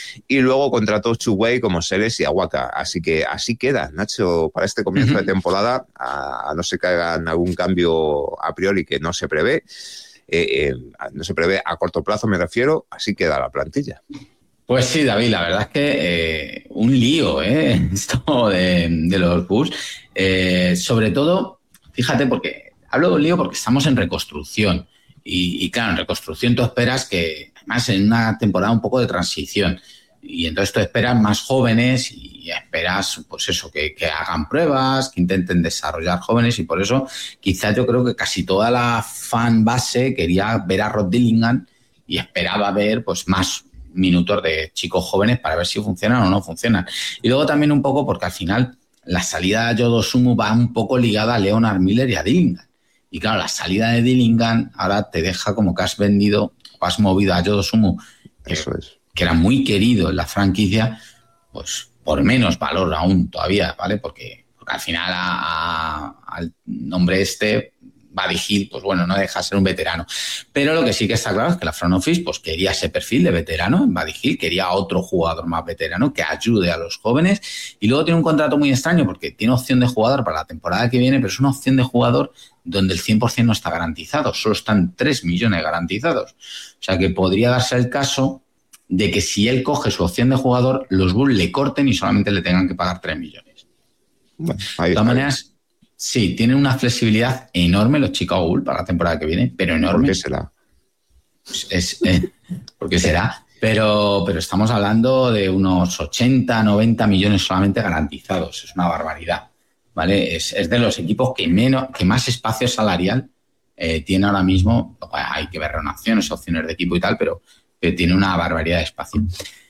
y luego contrató Chuwei como Seles y Aguaca, así que así queda, Nacho, para este comienzo uh-huh. de temporada, a, a no ser que hagan algún cambio a priori que no se prevé, eh, eh, no se prevé a corto plazo, me refiero, así queda la plantilla. Pues sí, David, la verdad es que eh, un lío, ¿eh? Esto de, de los Bulls. Eh, sobre todo, fíjate, porque hablo de un lío porque estamos en reconstrucción. Y, y claro, en reconstrucción tú esperas que, además en una temporada un poco de transición, y entonces tú esperas más jóvenes y esperas, pues eso, que, que hagan pruebas, que intenten desarrollar jóvenes, y por eso quizás yo creo que casi toda la fan base quería ver a Rod Dillingham y esperaba ver pues más minutos de chicos jóvenes para ver si funcionan o no funcionan. Y luego también un poco porque al final la salida de Ayo Dosunmu va un poco ligada a Leonard Miller y a Dillingham. Y claro, la salida de Dillingham ahora te deja como que has vendido o has movido a Ayo Dosunmu. Eso es. Que era muy querido en la franquicia, pues por menos valor aún todavía, ¿vale? Porque, porque al final a, a, al nombre este, Buddy Hield, pues bueno, no deja de ser un veterano. Pero lo que sí que está claro es que la front office pues quería ese perfil de veterano en Buddy Hield, quería otro jugador más veterano que ayude a los jóvenes, y luego tiene un contrato muy extraño porque tiene opción de jugador para la temporada que viene, pero es una opción de jugador donde el cien por ciento no está garantizado, solo están tres millones garantizados. O sea que podría darse el caso de que si él coge su opción de jugador, los Bulls le corten y solamente le tengan que pagar tres millones. Bueno, de todas maneras, sí, tienen una flexibilidad enorme los Chicago Bulls para la temporada que viene, pero enorme. ¿Por qué será? Es, eh, ¿Por qué será? Pero, pero estamos hablando de unos ochenta, noventa millones solamente garantizados. Es una barbaridad, ¿vale? Es, es de los equipos que, menos, que más espacio salarial eh, tiene ahora mismo. Hay que ver renovaciones, opciones de equipo y tal, pero, pero tiene una barbaridad de espacio.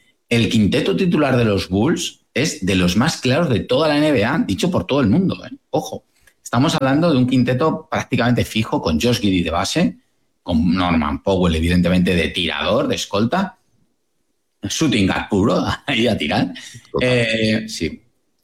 El quinteto titular de los Bulls es de los más claros de toda la N B A, dicho por todo el mundo, ¿eh? Ojo, estamos hablando de un quinteto prácticamente fijo con Josh Giddey de base, con Norman Powell, evidentemente, de tirador, de escolta, shooting guard puro, ahí a tirar. Eh, sí.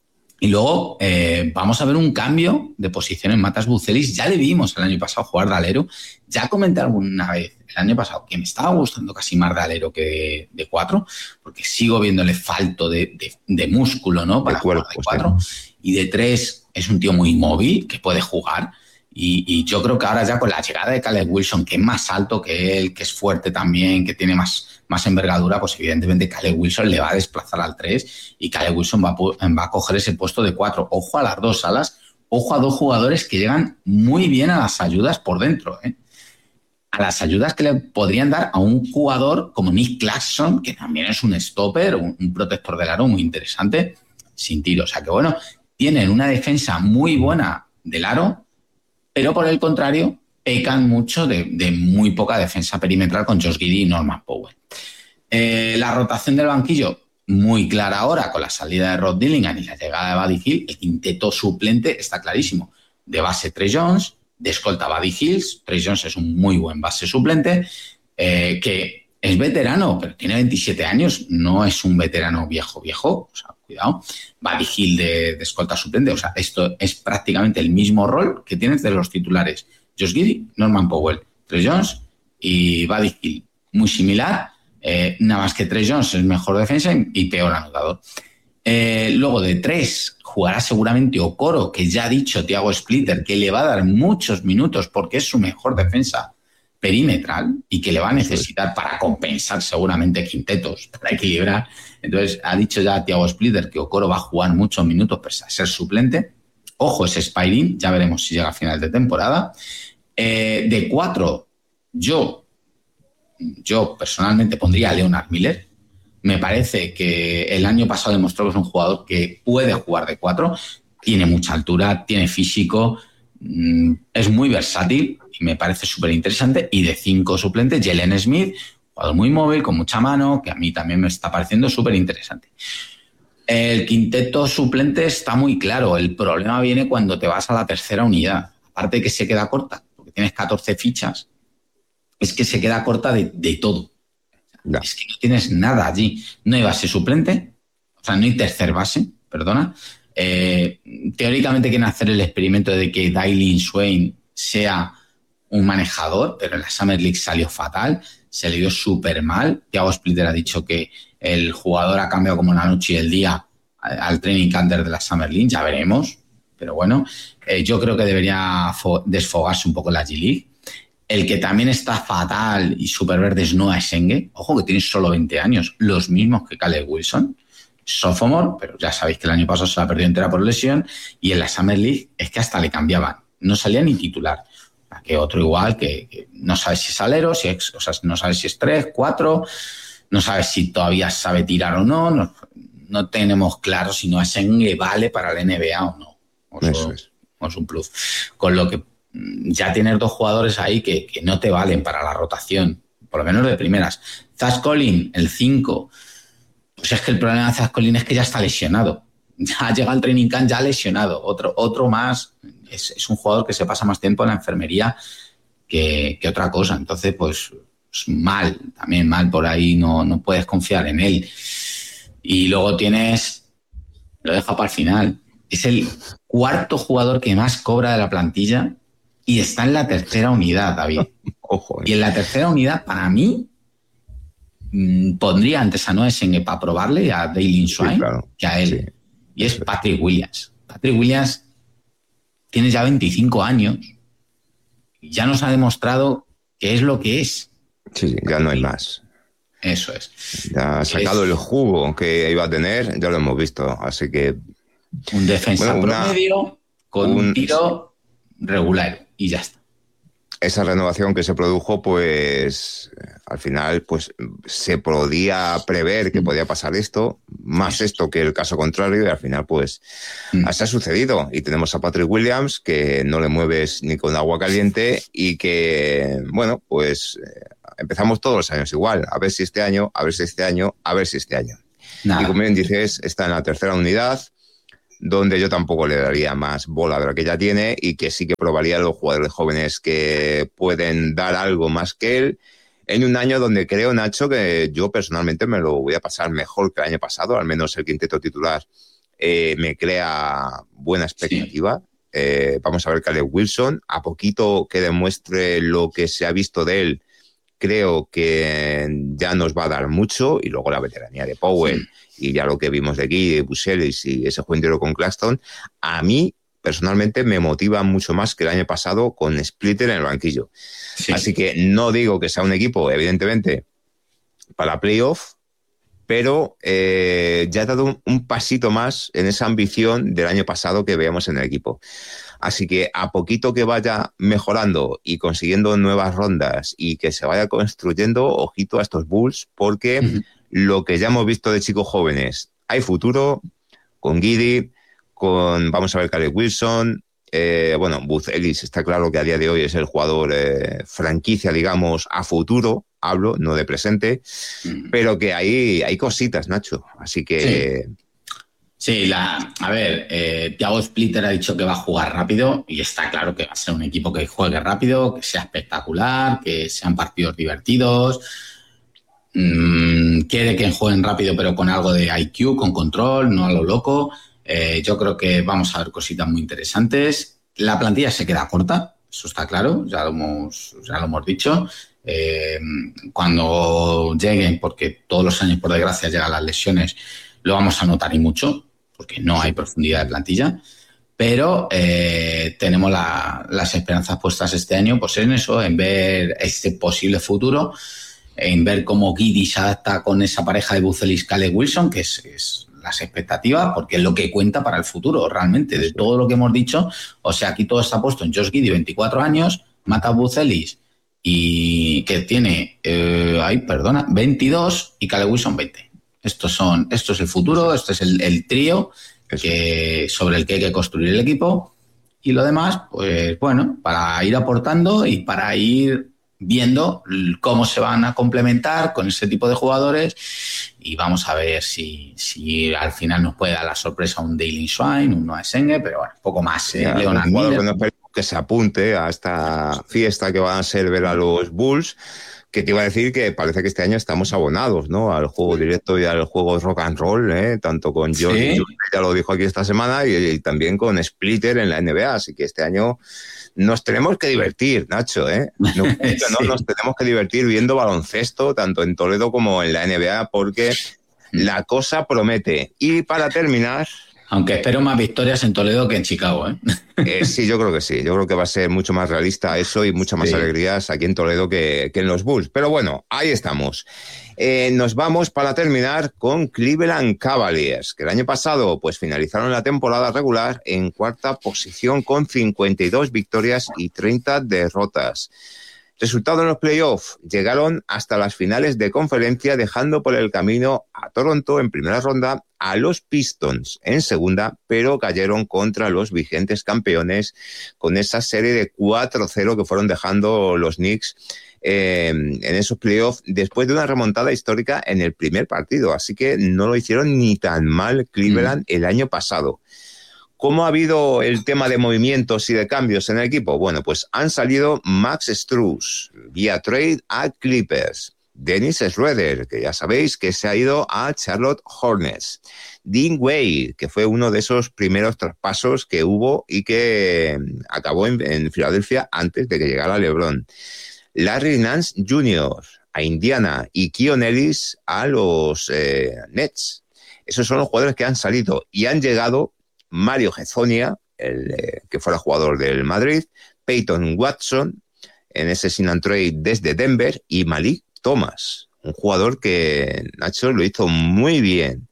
Y luego eh, vamos a ver un cambio de posición en Matas Buzelis. Ya le vimos el año pasado jugar de alero. Ya comenté alguna vez el año pasado que me estaba gustando casi más de alero que de, de cuatro, porque sigo viéndole falto de, de, de músculo, ¿no? Para jugar de cuatro. Y de tres es un tío muy móvil que puede jugar. Y, y yo creo que ahora ya con la llegada de Caleb Wilson, que es más alto que él, que es fuerte también, que tiene más, más envergadura, pues evidentemente Caleb Wilson le va a desplazar al tres y Caleb Wilson va a, va a coger ese puesto de cuatro. Ojo a las dos alas, ojo a dos jugadores que llegan muy bien a las ayudas por dentro, ¿eh? A las ayudas que le podrían dar a un jugador como Nick Claxton, que también es un stopper, un, un protector del aro muy interesante, sin tiro. O sea que bueno, tienen una defensa muy buena del aro, pero por el contrario, pecan mucho de, de muy poca defensa perimetral con Josh Giddey y Norman Powell. Eh, la rotación del banquillo, muy clara ahora, con la salida de Rod Dillingham y la llegada de Buddy Hield. El quinteto suplente está clarísimo. De base, Trey Jones, de escolta, Buddy Hield. Trey Jones es un muy buen base suplente, eh, que es veterano, pero tiene veintisiete años, no es un veterano viejo, viejo, o sea, cuidado. Buddy Hield de, de escolta suplente, o sea, esto es prácticamente el mismo rol que tienes de los titulares. Josh Giddey, Norman Powell, Trey Jones y Buddy Hield. Muy similar, eh, nada más que Trey Jones es mejor defensa y, y peor anotador. Eh, luego de tres jugará seguramente Okoro, que ya ha dicho Thiago Splitter que le va a dar muchos minutos porque es su mejor defensa perimetral y que le va a necesitar para compensar seguramente quintetos, para equilibrar. Entonces ha dicho ya Thiago Splitter que Okoro va a jugar muchos minutos pese a ser suplente. Ojo ese Spairin, ya veremos si llega a final de temporada. Eh, de cuatro, yo, yo personalmente pondría a Leonard Miller. Me parece que el año pasado demostró que es un jugador que puede jugar de cuatro, tiene mucha altura, tiene físico, es muy versátil y me parece súper interesante. Y de cinco suplentes, Jalen Smith, jugador muy móvil, con mucha mano, que a mí también me está pareciendo súper interesante. El quinteto suplente está muy claro. El problema viene cuando te vas a la tercera unidad. Aparte de que se queda corta, porque tienes catorce fichas, es que se queda corta de, de todo. No. Es que no tienes nada allí. No hay base suplente, o sea, no hay tercer base, perdona. Eh, teóricamente quieren hacer el experimento de que Dailin Swain sea un manejador, pero en la Summer League salió fatal, se le dio súper mal. Thiago Splitter ha dicho que el jugador ha cambiado como la noche y el día al training camp de la Summer League, ya veremos, pero bueno, eh, yo creo que debería desfogarse un poco la G-League. El que también está fatal y súper verde es Noah Essenge, ojo que tiene solo veinte años, los mismos que Caleb Wilson, sophomore, pero ya sabéis que el año pasado se la perdió entera por lesión, y en la Summer League es que hasta le cambiaban, no salía ni titular. Que otro igual, que, que no sabes si es alero, si es, o sea, no sabes si es tres, cuatro, no sabes si todavía sabe tirar o no, no, no tenemos claro si Noah Essenge vale para la N B A o no. O eso es. O es un plus. Con lo que ya tienes dos jugadores ahí que, que no te valen para la rotación, por lo menos de primeras. Zach Collins, el cinco, pues es que el problema de Zach Collins es que ya está lesionado. Ya llega al training camp ya lesionado. Otro, otro más, es, es un jugador que se pasa más tiempo en la enfermería que, que otra cosa. Entonces, pues, pues mal, también mal por ahí, no, no puedes confiar en él. Y luego tienes, lo dejo para el final, es el cuarto jugador que más cobra de la plantilla y está en la tercera unidad, David. Ojo, eh. Y en la tercera unidad, para mí, mmm, pondría antes a Noah Essenge para probarle a Dailin Swain, sí, claro, que a él. Sí. Y es Patrick Williams. Patrick Williams tiene ya veinticinco años y ya nos ha demostrado qué es lo que es. Sí, sí, ya no hay más. Eso es. Ya ha sacado es el jugo que iba a tener, ya lo hemos visto. Así que... Un defensa bueno, una, promedio con un, un tiro regular y ya está. esa renovación que se produjo, pues al final pues se podía prever que podía pasar esto, más esto que el caso contrario, y al final pues mm. así ha sucedido. Y tenemos a Patrick Williams, que no le mueves ni con agua caliente y que, bueno, pues eh, empezamos todos los años igual, a ver si este año, a ver si este año, a ver si este año. Nada. Y como bien dices, está en la tercera unidad, donde yo tampoco le daría más bola de la que ya tiene y que sí que probaría a los jugadores jóvenes que pueden dar algo más que él en un año donde creo, Nacho, que yo personalmente me lo voy a pasar mejor que el año pasado, al menos el quinteto titular eh, me crea buena expectativa. Sí. Eh, vamos a ver Caleb Wilson, a poquito que demuestre lo que se ha visto de él, creo que ya nos va a dar mucho, y luego la veteranía de Powell. Sí. Y ya lo que vimos de aquí, de Buselis y ese juego entero con Claxton, a mí personalmente me motiva mucho más que el año pasado con Splitter en el banquillo. Sí. Así que no digo que sea un equipo, evidentemente, para playoff, pero eh, ya ha dado un, un pasito más en esa ambición del año pasado que veíamos en el equipo. Así que a poquito que vaya mejorando y consiguiendo nuevas rondas y que se vaya construyendo, ojito a estos Bulls, porque uh-huh. lo que ya hemos visto de chicos jóvenes, hay futuro con Giddey, con, vamos a ver, Caleb Wilson, eh, bueno, Booth Ellis está claro que a día de hoy es el jugador eh, franquicia, digamos, a futuro, hablo, no de presente, uh-huh. pero que hay, hay cositas, Nacho, así que... Sí. Sí, la, a ver, eh, Thiago Splitter ha dicho que va a jugar rápido y está claro que va a ser un equipo que juegue rápido, que sea espectacular, que sean partidos divertidos. Mm, quiere que jueguen rápido pero con algo de I Q, con control, no a lo loco. Eh, yo creo que vamos a ver cositas muy interesantes. La plantilla se queda corta, eso está claro, ya lo hemos, ya lo hemos dicho. Eh, cuando lleguen, porque todos los años por desgracia llegan las lesiones, lo vamos a notar y mucho, porque no hay profundidad de plantilla, pero eh, tenemos la, las esperanzas puestas este año pues en eso, en ver este posible futuro, en ver cómo Giddey se adapta con esa pareja de Buzelis Caleb Wilson, que es, es las expectativas, porque es lo que cuenta para el futuro realmente, de todo lo que hemos dicho. O sea, aquí todo está puesto en Josh Giddey, veinticuatro años, Mata Buzelis, y que tiene, eh, ay, perdona, veintidós, y Caleb Wilson veinte. Estos son, esto es el futuro, este es el, el trío que, sobre el que hay que construir el equipo, y lo demás, pues bueno, para ir aportando y para ir viendo cómo se van a complementar con ese tipo de jugadores, y vamos a ver si, si al final nos puede dar la sorpresa un Daily Swine, un Noah Senge, pero bueno, poco más. ¿eh? Leonard Miller. Que, no que se apunte a esta fiesta que van a ser ver a los Bulls. Que te iba a decir que parece que este año estamos abonados, ¿no? Al juego directo y al juego rock and roll, ¿eh? Tanto con George, ¿sí? ya lo dijo aquí esta semana, y, y también con Splitter en la N B A. Así que este año nos tenemos que divertir, Nacho, ¿eh? No, sí. no, nos tenemos que divertir viendo baloncesto, tanto en Toledo como en la N B A, porque la cosa promete. Y para terminar... Aunque espero más victorias en Toledo que en Chicago, ¿eh? eh sí, yo creo que sí. Yo creo que va a ser mucho más realista eso y muchas más sí. alegrías aquí en Toledo que, que en los Bulls. Pero bueno, ahí estamos. Eh, nos vamos para terminar con Cleveland Cavaliers, que el año pasado pues finalizaron la temporada regular en cuarta posición con cincuenta y dos victorias y treinta derrotas. Resultado en los playoffs, llegaron hasta las finales de conferencia, dejando por el camino a Toronto en primera ronda, a los Pistons en segunda, pero cayeron contra los vigentes campeones con esa serie de cuatro cero que fueron dejando los Knicks eh, en esos playoffs después de una remontada histórica en el primer partido. Así que no lo hicieron ni tan mal Cleveland mm. el año pasado. ¿Cómo ha habido el tema de movimientos y de cambios en el equipo? Bueno, pues han salido Max Strus vía trade a Clippers. Dennis Schroeder, que ya sabéis que se ha ido a Charlotte Hornets. Dean Wade, que fue uno de esos primeros traspasos que hubo y que acabó en, en Filadelfia antes de que llegara LeBron. Larry Nance junior a Indiana y Keon Ellis a los eh, Nets. Esos son los jugadores que han salido y han llegado Mario Hezonja, el eh, que fuera jugador del Madrid, Peyton Watson, en ese sign and trade desde Denver, y Malik Thomas, un jugador que, Nacho, lo hizo muy bien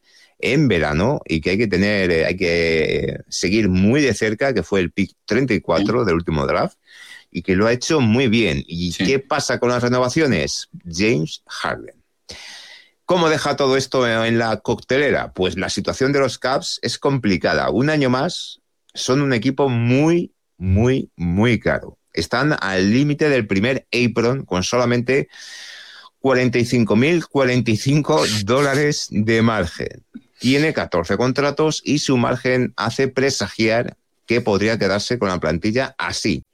en verano y que hay que tener, eh, hay que seguir muy de cerca, que fue el pick treinta y cuatro sí. del último draft, y que lo ha hecho muy bien. ¿Y sí. qué pasa con las renovaciones? James Harden. ¿Cómo deja todo esto en la coctelera? Pues la situación de los Cavs es complicada. Un año más son un equipo muy, muy, muy caro. Están al límite del primer apron con solamente cuarenta y cinco mil cuarenta y cinco dólares de margen. Tiene catorce contratos y su margen hace presagiar que podría quedarse con la plantilla así.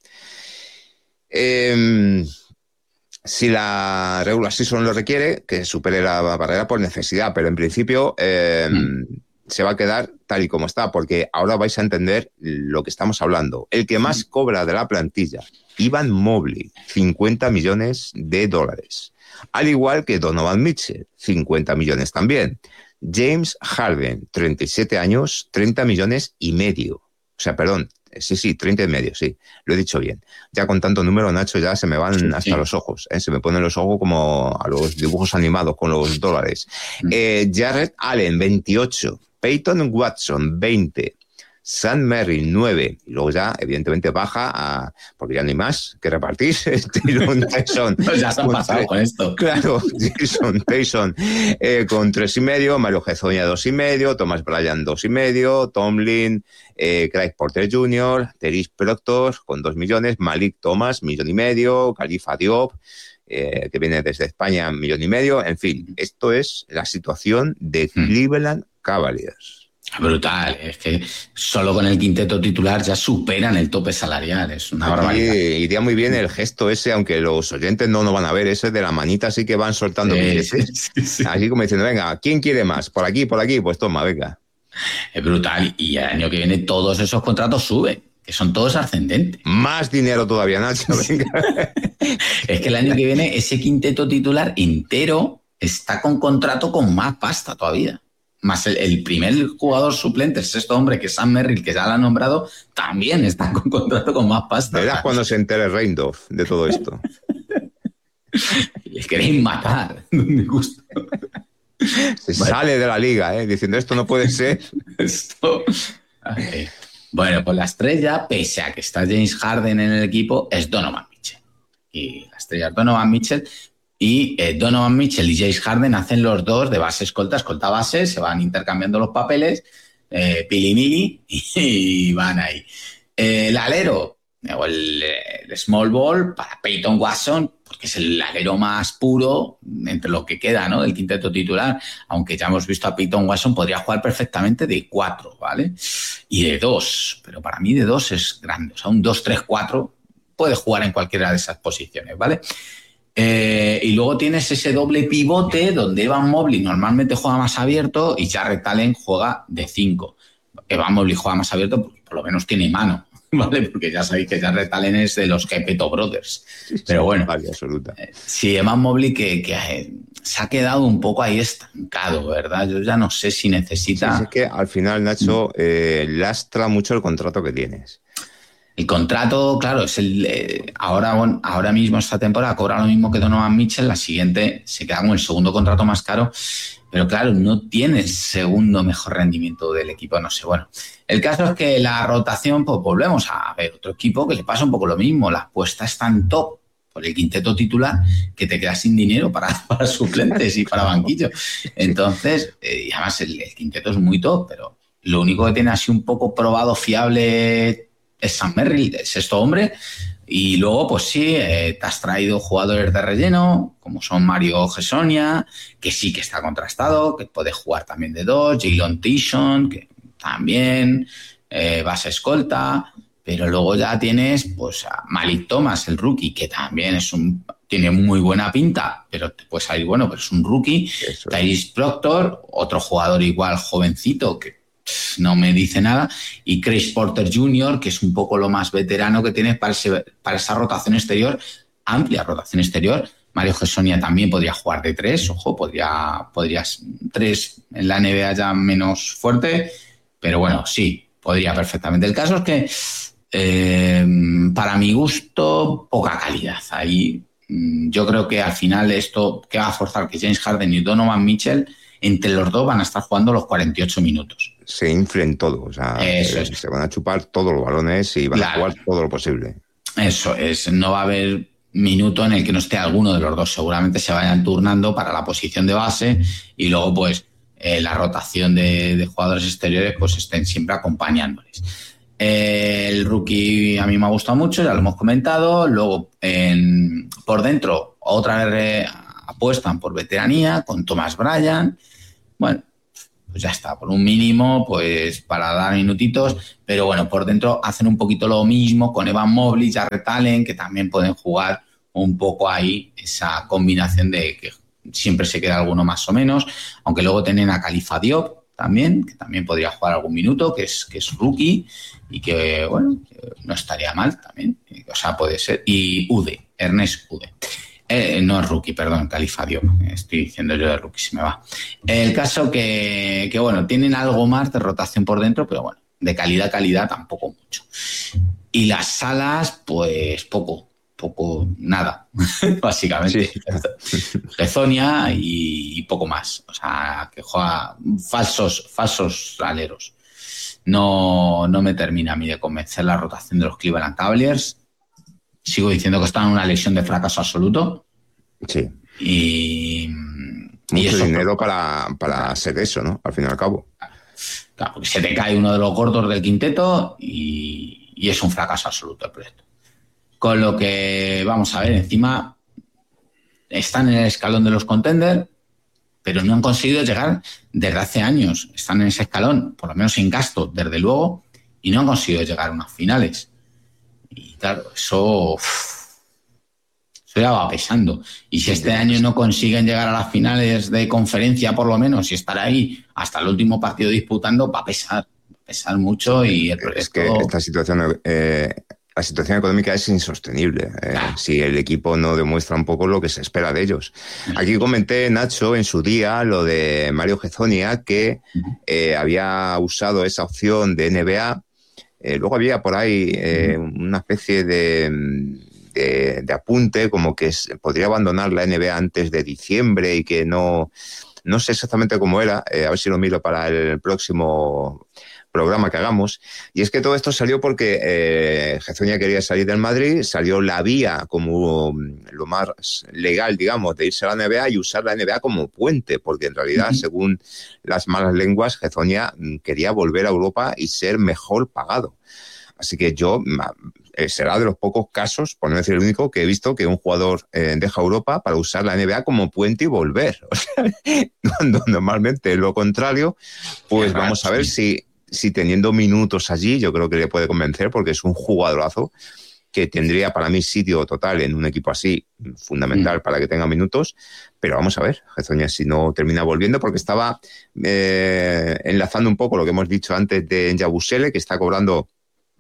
Eh, si la regular season lo requiere, que supere la barrera por necesidad, pero en principio eh, mm. se va a quedar tal y como está, porque ahora vais a entender lo que estamos hablando. El que más cobra de la plantilla, Evan Mobley, cincuenta millones de dólares. Al igual que Donovan Mitchell, cincuenta millones también. James Harden, treinta y siete años, treinta millones y medio. O sea, perdón, sí, sí, treinta y medio, sí, lo he dicho bien. Ya con tanto número, Nacho, ya se me van sí, hasta sí. los ojos, ¿eh? Se me ponen los ojos como a los dibujos animados con los dólares. Mm. Eh, Jarrett Allen, veintiocho. Peyton Watson, veinte. Sam Merrill, nueve. Y luego ya, evidentemente, baja a... porque ya no hay más que repartir. Tyron Tyson. Ya se han pasado con esto. Claro, Jason Tyson eh, con tres y medio, Mario Hezonja dos y medio, Thomas Bryant dos y medio, Tomlin, eh, Craig Porter junior, Tyrese Proctor con dos millones, Malik Thomas, millón y medio, Khalifa Diop, eh, que viene desde España, millón y medio. En fin, esto es la situación de Cleveland Cavaliers. Brutal, es que solo con el quinteto titular ya superan el tope salarial, es una barbaridad. Sí, iría muy bien el gesto ese, aunque los oyentes no lo van a ver, ese de la manita, así que van soltando sí, billetes, sí, sí. Así como diciendo, venga, ¿quién quiere más? Por aquí, por aquí, pues toma, venga. Es brutal, y el año que viene todos esos contratos suben, que son todos ascendentes. Más dinero todavía, Nacho, venga. Es que el año que viene ese quinteto titular entero está con contrato con más pasta todavía. Más el, el primer jugador suplente, el sexto hombre, que es Sam Merrill, que ya lo ha nombrado, también está con contrato con más pasta. Verás cuando se entere Reindorf de todo esto. Les queréis matar, de mi gusto. Se bueno. Sale de la liga, ¿eh? Diciendo esto no puede ser. Esto... Okay. Bueno, pues la estrella, pese a que está James Harden en el equipo, es Donovan Mitchell. Y la estrella es Donovan Mitchell. Y eh, Donovan Mitchell y James Harden hacen los dos de base escolta, escolta base, se van intercambiando los papeles, eh, pili-mili, y, y van ahí. Eh, el alero, o el, el small ball para Peyton Watson, porque es el alero más puro entre lo que queda, ¿no?, del quinteto titular, aunque ya hemos visto a Peyton Watson, podría jugar perfectamente de cuatro, ¿vale? Y de dos, pero para mí de dos es grande, o sea, un dos tres cuatro puede jugar en cualquiera de esas posiciones, ¿vale? Eh, y luego tienes ese doble pivote donde Evan Mobley normalmente juega más abierto y Jarrett Allen juega de cinco. Evan Mobley juega más abierto porque por lo menos tiene mano, ¿vale? Porque ya sabéis que Jarrett Allen es de los Gepeto Brothers. Pero bueno, vale, absoluta. Eh, sí, Evan Mobley que, que eh, se ha quedado un poco ahí estancado, ¿verdad? Yo ya no sé si necesita... Sí, es que al final, Nacho, eh, lastra mucho el contrato que tienes. El contrato, claro, es el eh, ahora, bueno, ahora mismo esta temporada cobra lo mismo que Donovan Mitchell, la siguiente se queda con el segundo contrato más caro, pero claro, no tiene el segundo mejor rendimiento del equipo, no sé, bueno. El caso es que la rotación, pues volvemos a ver otro equipo que le pasa un poco lo mismo, la apuesta es tan top por el quinteto titular que te quedas sin dinero para, para suplentes y para banquillo. Entonces, eh, y además el, el quinteto es muy top, pero lo único que tiene así un poco probado, fiable... es Sam Merrill, el sexto hombre, y luego, pues sí, eh, te has traído jugadores de relleno, como son Mario Hezonja, que sí que está contrastado, que puede jugar también de dos, Jalen Tyson, que también, eh, base escolta, pero luego ya tienes pues a Malik Thomas, el rookie, que también es un tiene muy buena pinta, pero te puede salir bueno, pero es un rookie, Tyrese Proctor, otro jugador igual jovencito, que no me dice nada, y Craig Porter junior, que es un poco lo más veterano que tienes para, ese, para esa rotación exterior, amplia rotación exterior. Mario Hezonja también podría jugar de tres, ojo, podría, podría tres en la N B A ya menos fuerte, pero bueno, sí, podría perfectamente. El caso es que eh, para mi gusto, poca calidad. Ahí yo creo que al final esto que va a forzar que James Harden y Donovan Mitchell entre los dos van a estar jugando los cuarenta y ocho minutos. Se inflen todo, o sea, Eso se, es. se van a chupar todos los balones y van claro. a jugar todo lo posible. Eso es, no va a haber minuto en el que no esté alguno de los dos, seguramente se vayan turnando para la posición de base y luego pues eh, la rotación de, de jugadores exteriores pues estén siempre acompañándoles. Eh, el rookie a mí me ha gustado mucho, ya lo hemos comentado. Luego en, por dentro otra vez eh, apuestan por veteranía con Thomas Bryant. Bueno, pues ya está, por un mínimo, pues para dar minutitos, pero bueno, por dentro hacen un poquito lo mismo con Evan Mobley, Jarrett Allen, que también pueden jugar un poco ahí esa combinación de que siempre se queda alguno más o menos, aunque luego tienen a Khalifa Diop también, que también podría jugar algún minuto, que es, que es rookie y que, bueno, que no estaría mal también, o sea, puede ser, y Ude, Ernest Ude. Eh, no es rookie, perdón, Khalifa Diop. Estoy diciendo yo de rookie, se me va. El caso que, que, bueno, tienen algo más de rotación por dentro, pero bueno, de calidad, calidad tampoco mucho. Y las salas, pues poco, poco, nada, básicamente. Sí. Hezonja y, y poco más. O sea, que juega falsos, falsos aleros. No, no me termina a mí de convencer la rotación de los Cleveland Cavaliers. Sigo diciendo que están en una lesión de fracaso absoluto. Sí. Y, Mucho y eso dinero para, para hacer eso, ¿no? Al fin y al cabo. Claro, porque se te cae uno de los gordos del quinteto y, y es un fracaso absoluto el proyecto. Con lo que, vamos a ver, encima están en el escalón de los contenders, pero no han conseguido llegar desde hace años. Están en ese escalón, por lo menos sin gasto, desde luego, y no han conseguido llegar a unas finales. Y claro, eso, eso ya va pesando. Y si este año no consiguen llegar a las finales de conferencia, por lo menos, y estar ahí hasta el último partido disputando, va a pesar. Va a pesar mucho y el proyecto... Es que esta situación, eh, la situación económica es insostenible. Eh, claro. Si el equipo no demuestra un poco lo que se espera de ellos. Aquí comenté, Nacho, en su día, lo de Mario Hezonja, que eh, había usado esa opción de N B A. Eh, luego había por ahí eh, una especie de, de, de apunte como que se podría abandonar la N B A antes de diciembre y que no, no sé exactamente cómo era, eh, a ver si lo miro para el próximo programa que hagamos. Y es que todo esto salió porque eh, Hezonja quería salir del Madrid, salió la vía como lo más legal, digamos, de irse a la N B A y usar la N B A como puente, porque en realidad, uh-huh. según las malas lenguas, Hezonja quería volver a Europa y ser mejor pagado. Así que yo, eh, será de los pocos casos, por no decir el único, que he visto que un jugador eh, deja Europa para usar la N B A como puente y volver. O sea, cuando normalmente es lo contrario, pues Qué vamos raro, a ver sí. si... Si teniendo minutos allí, yo creo que le puede convencer porque es un jugadorazo que tendría para mí sitio total en un equipo así, fundamental mm. para que tenga minutos. Pero vamos a ver, Hezonja si no termina volviendo, porque estaba eh, enlazando un poco lo que hemos dicho antes de Yabusele, que está cobrando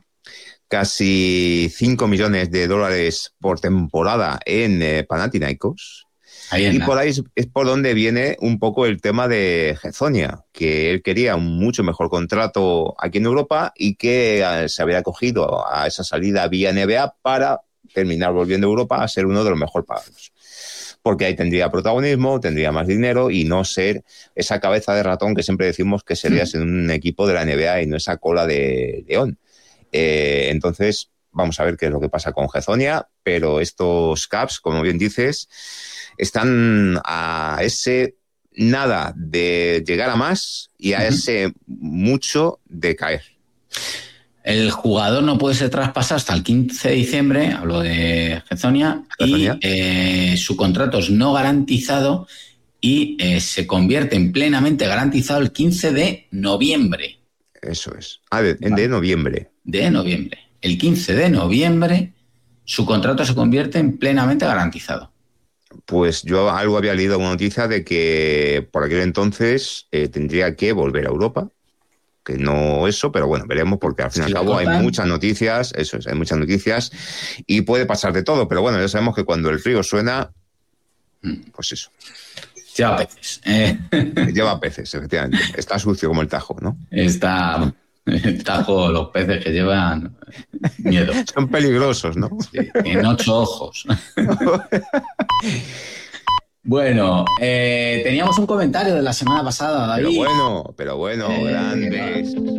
casi cinco millones de dólares por temporada en eh, Panathinaikos. Y por ahí es, es por donde viene un poco el tema de Hezonja, que él quería un mucho mejor contrato aquí en Europa y que eh, se había acogido a esa salida vía N B A para terminar volviendo a Europa a ser uno de los mejor pagados. Porque ahí tendría protagonismo, tendría más dinero y no ser esa cabeza de ratón que siempre decimos que serías en un equipo de la N B A y no esa cola de león. Eh, entonces, vamos a ver qué es lo que pasa con Hezonja, pero estos Caps, como bien dices, están a ese nada de llegar a más y a uh-huh. ese mucho de caer. El jugador no puede ser traspasado hasta el quince de diciembre, hablo de Hezonja, y eh, su contrato es no garantizado y eh, se convierte en plenamente garantizado el quince de noviembre. Eso es. Ah, de, vale. de noviembre. De noviembre. El quince de noviembre su contrato se convierte en plenamente garantizado. Pues yo algo había leído una noticia de que por aquel entonces eh, tendría que volver a Europa, que no eso, pero bueno, veremos porque al fin y al cabo hay muchas noticias, eso es, hay muchas noticias y puede pasar de todo, pero bueno, ya sabemos que cuando el frío suena, pues eso. Lleva peces. Eh. Lleva peces, efectivamente. Está sucio como el Tajo, ¿no? Está... El Tajo, los peces que llevan miedo. Son peligrosos, ¿no? Sí, tienen ocho ojos. Bueno, eh, teníamos un comentario de la semana pasada, David. Pero bueno, pero bueno, Eh, grandes.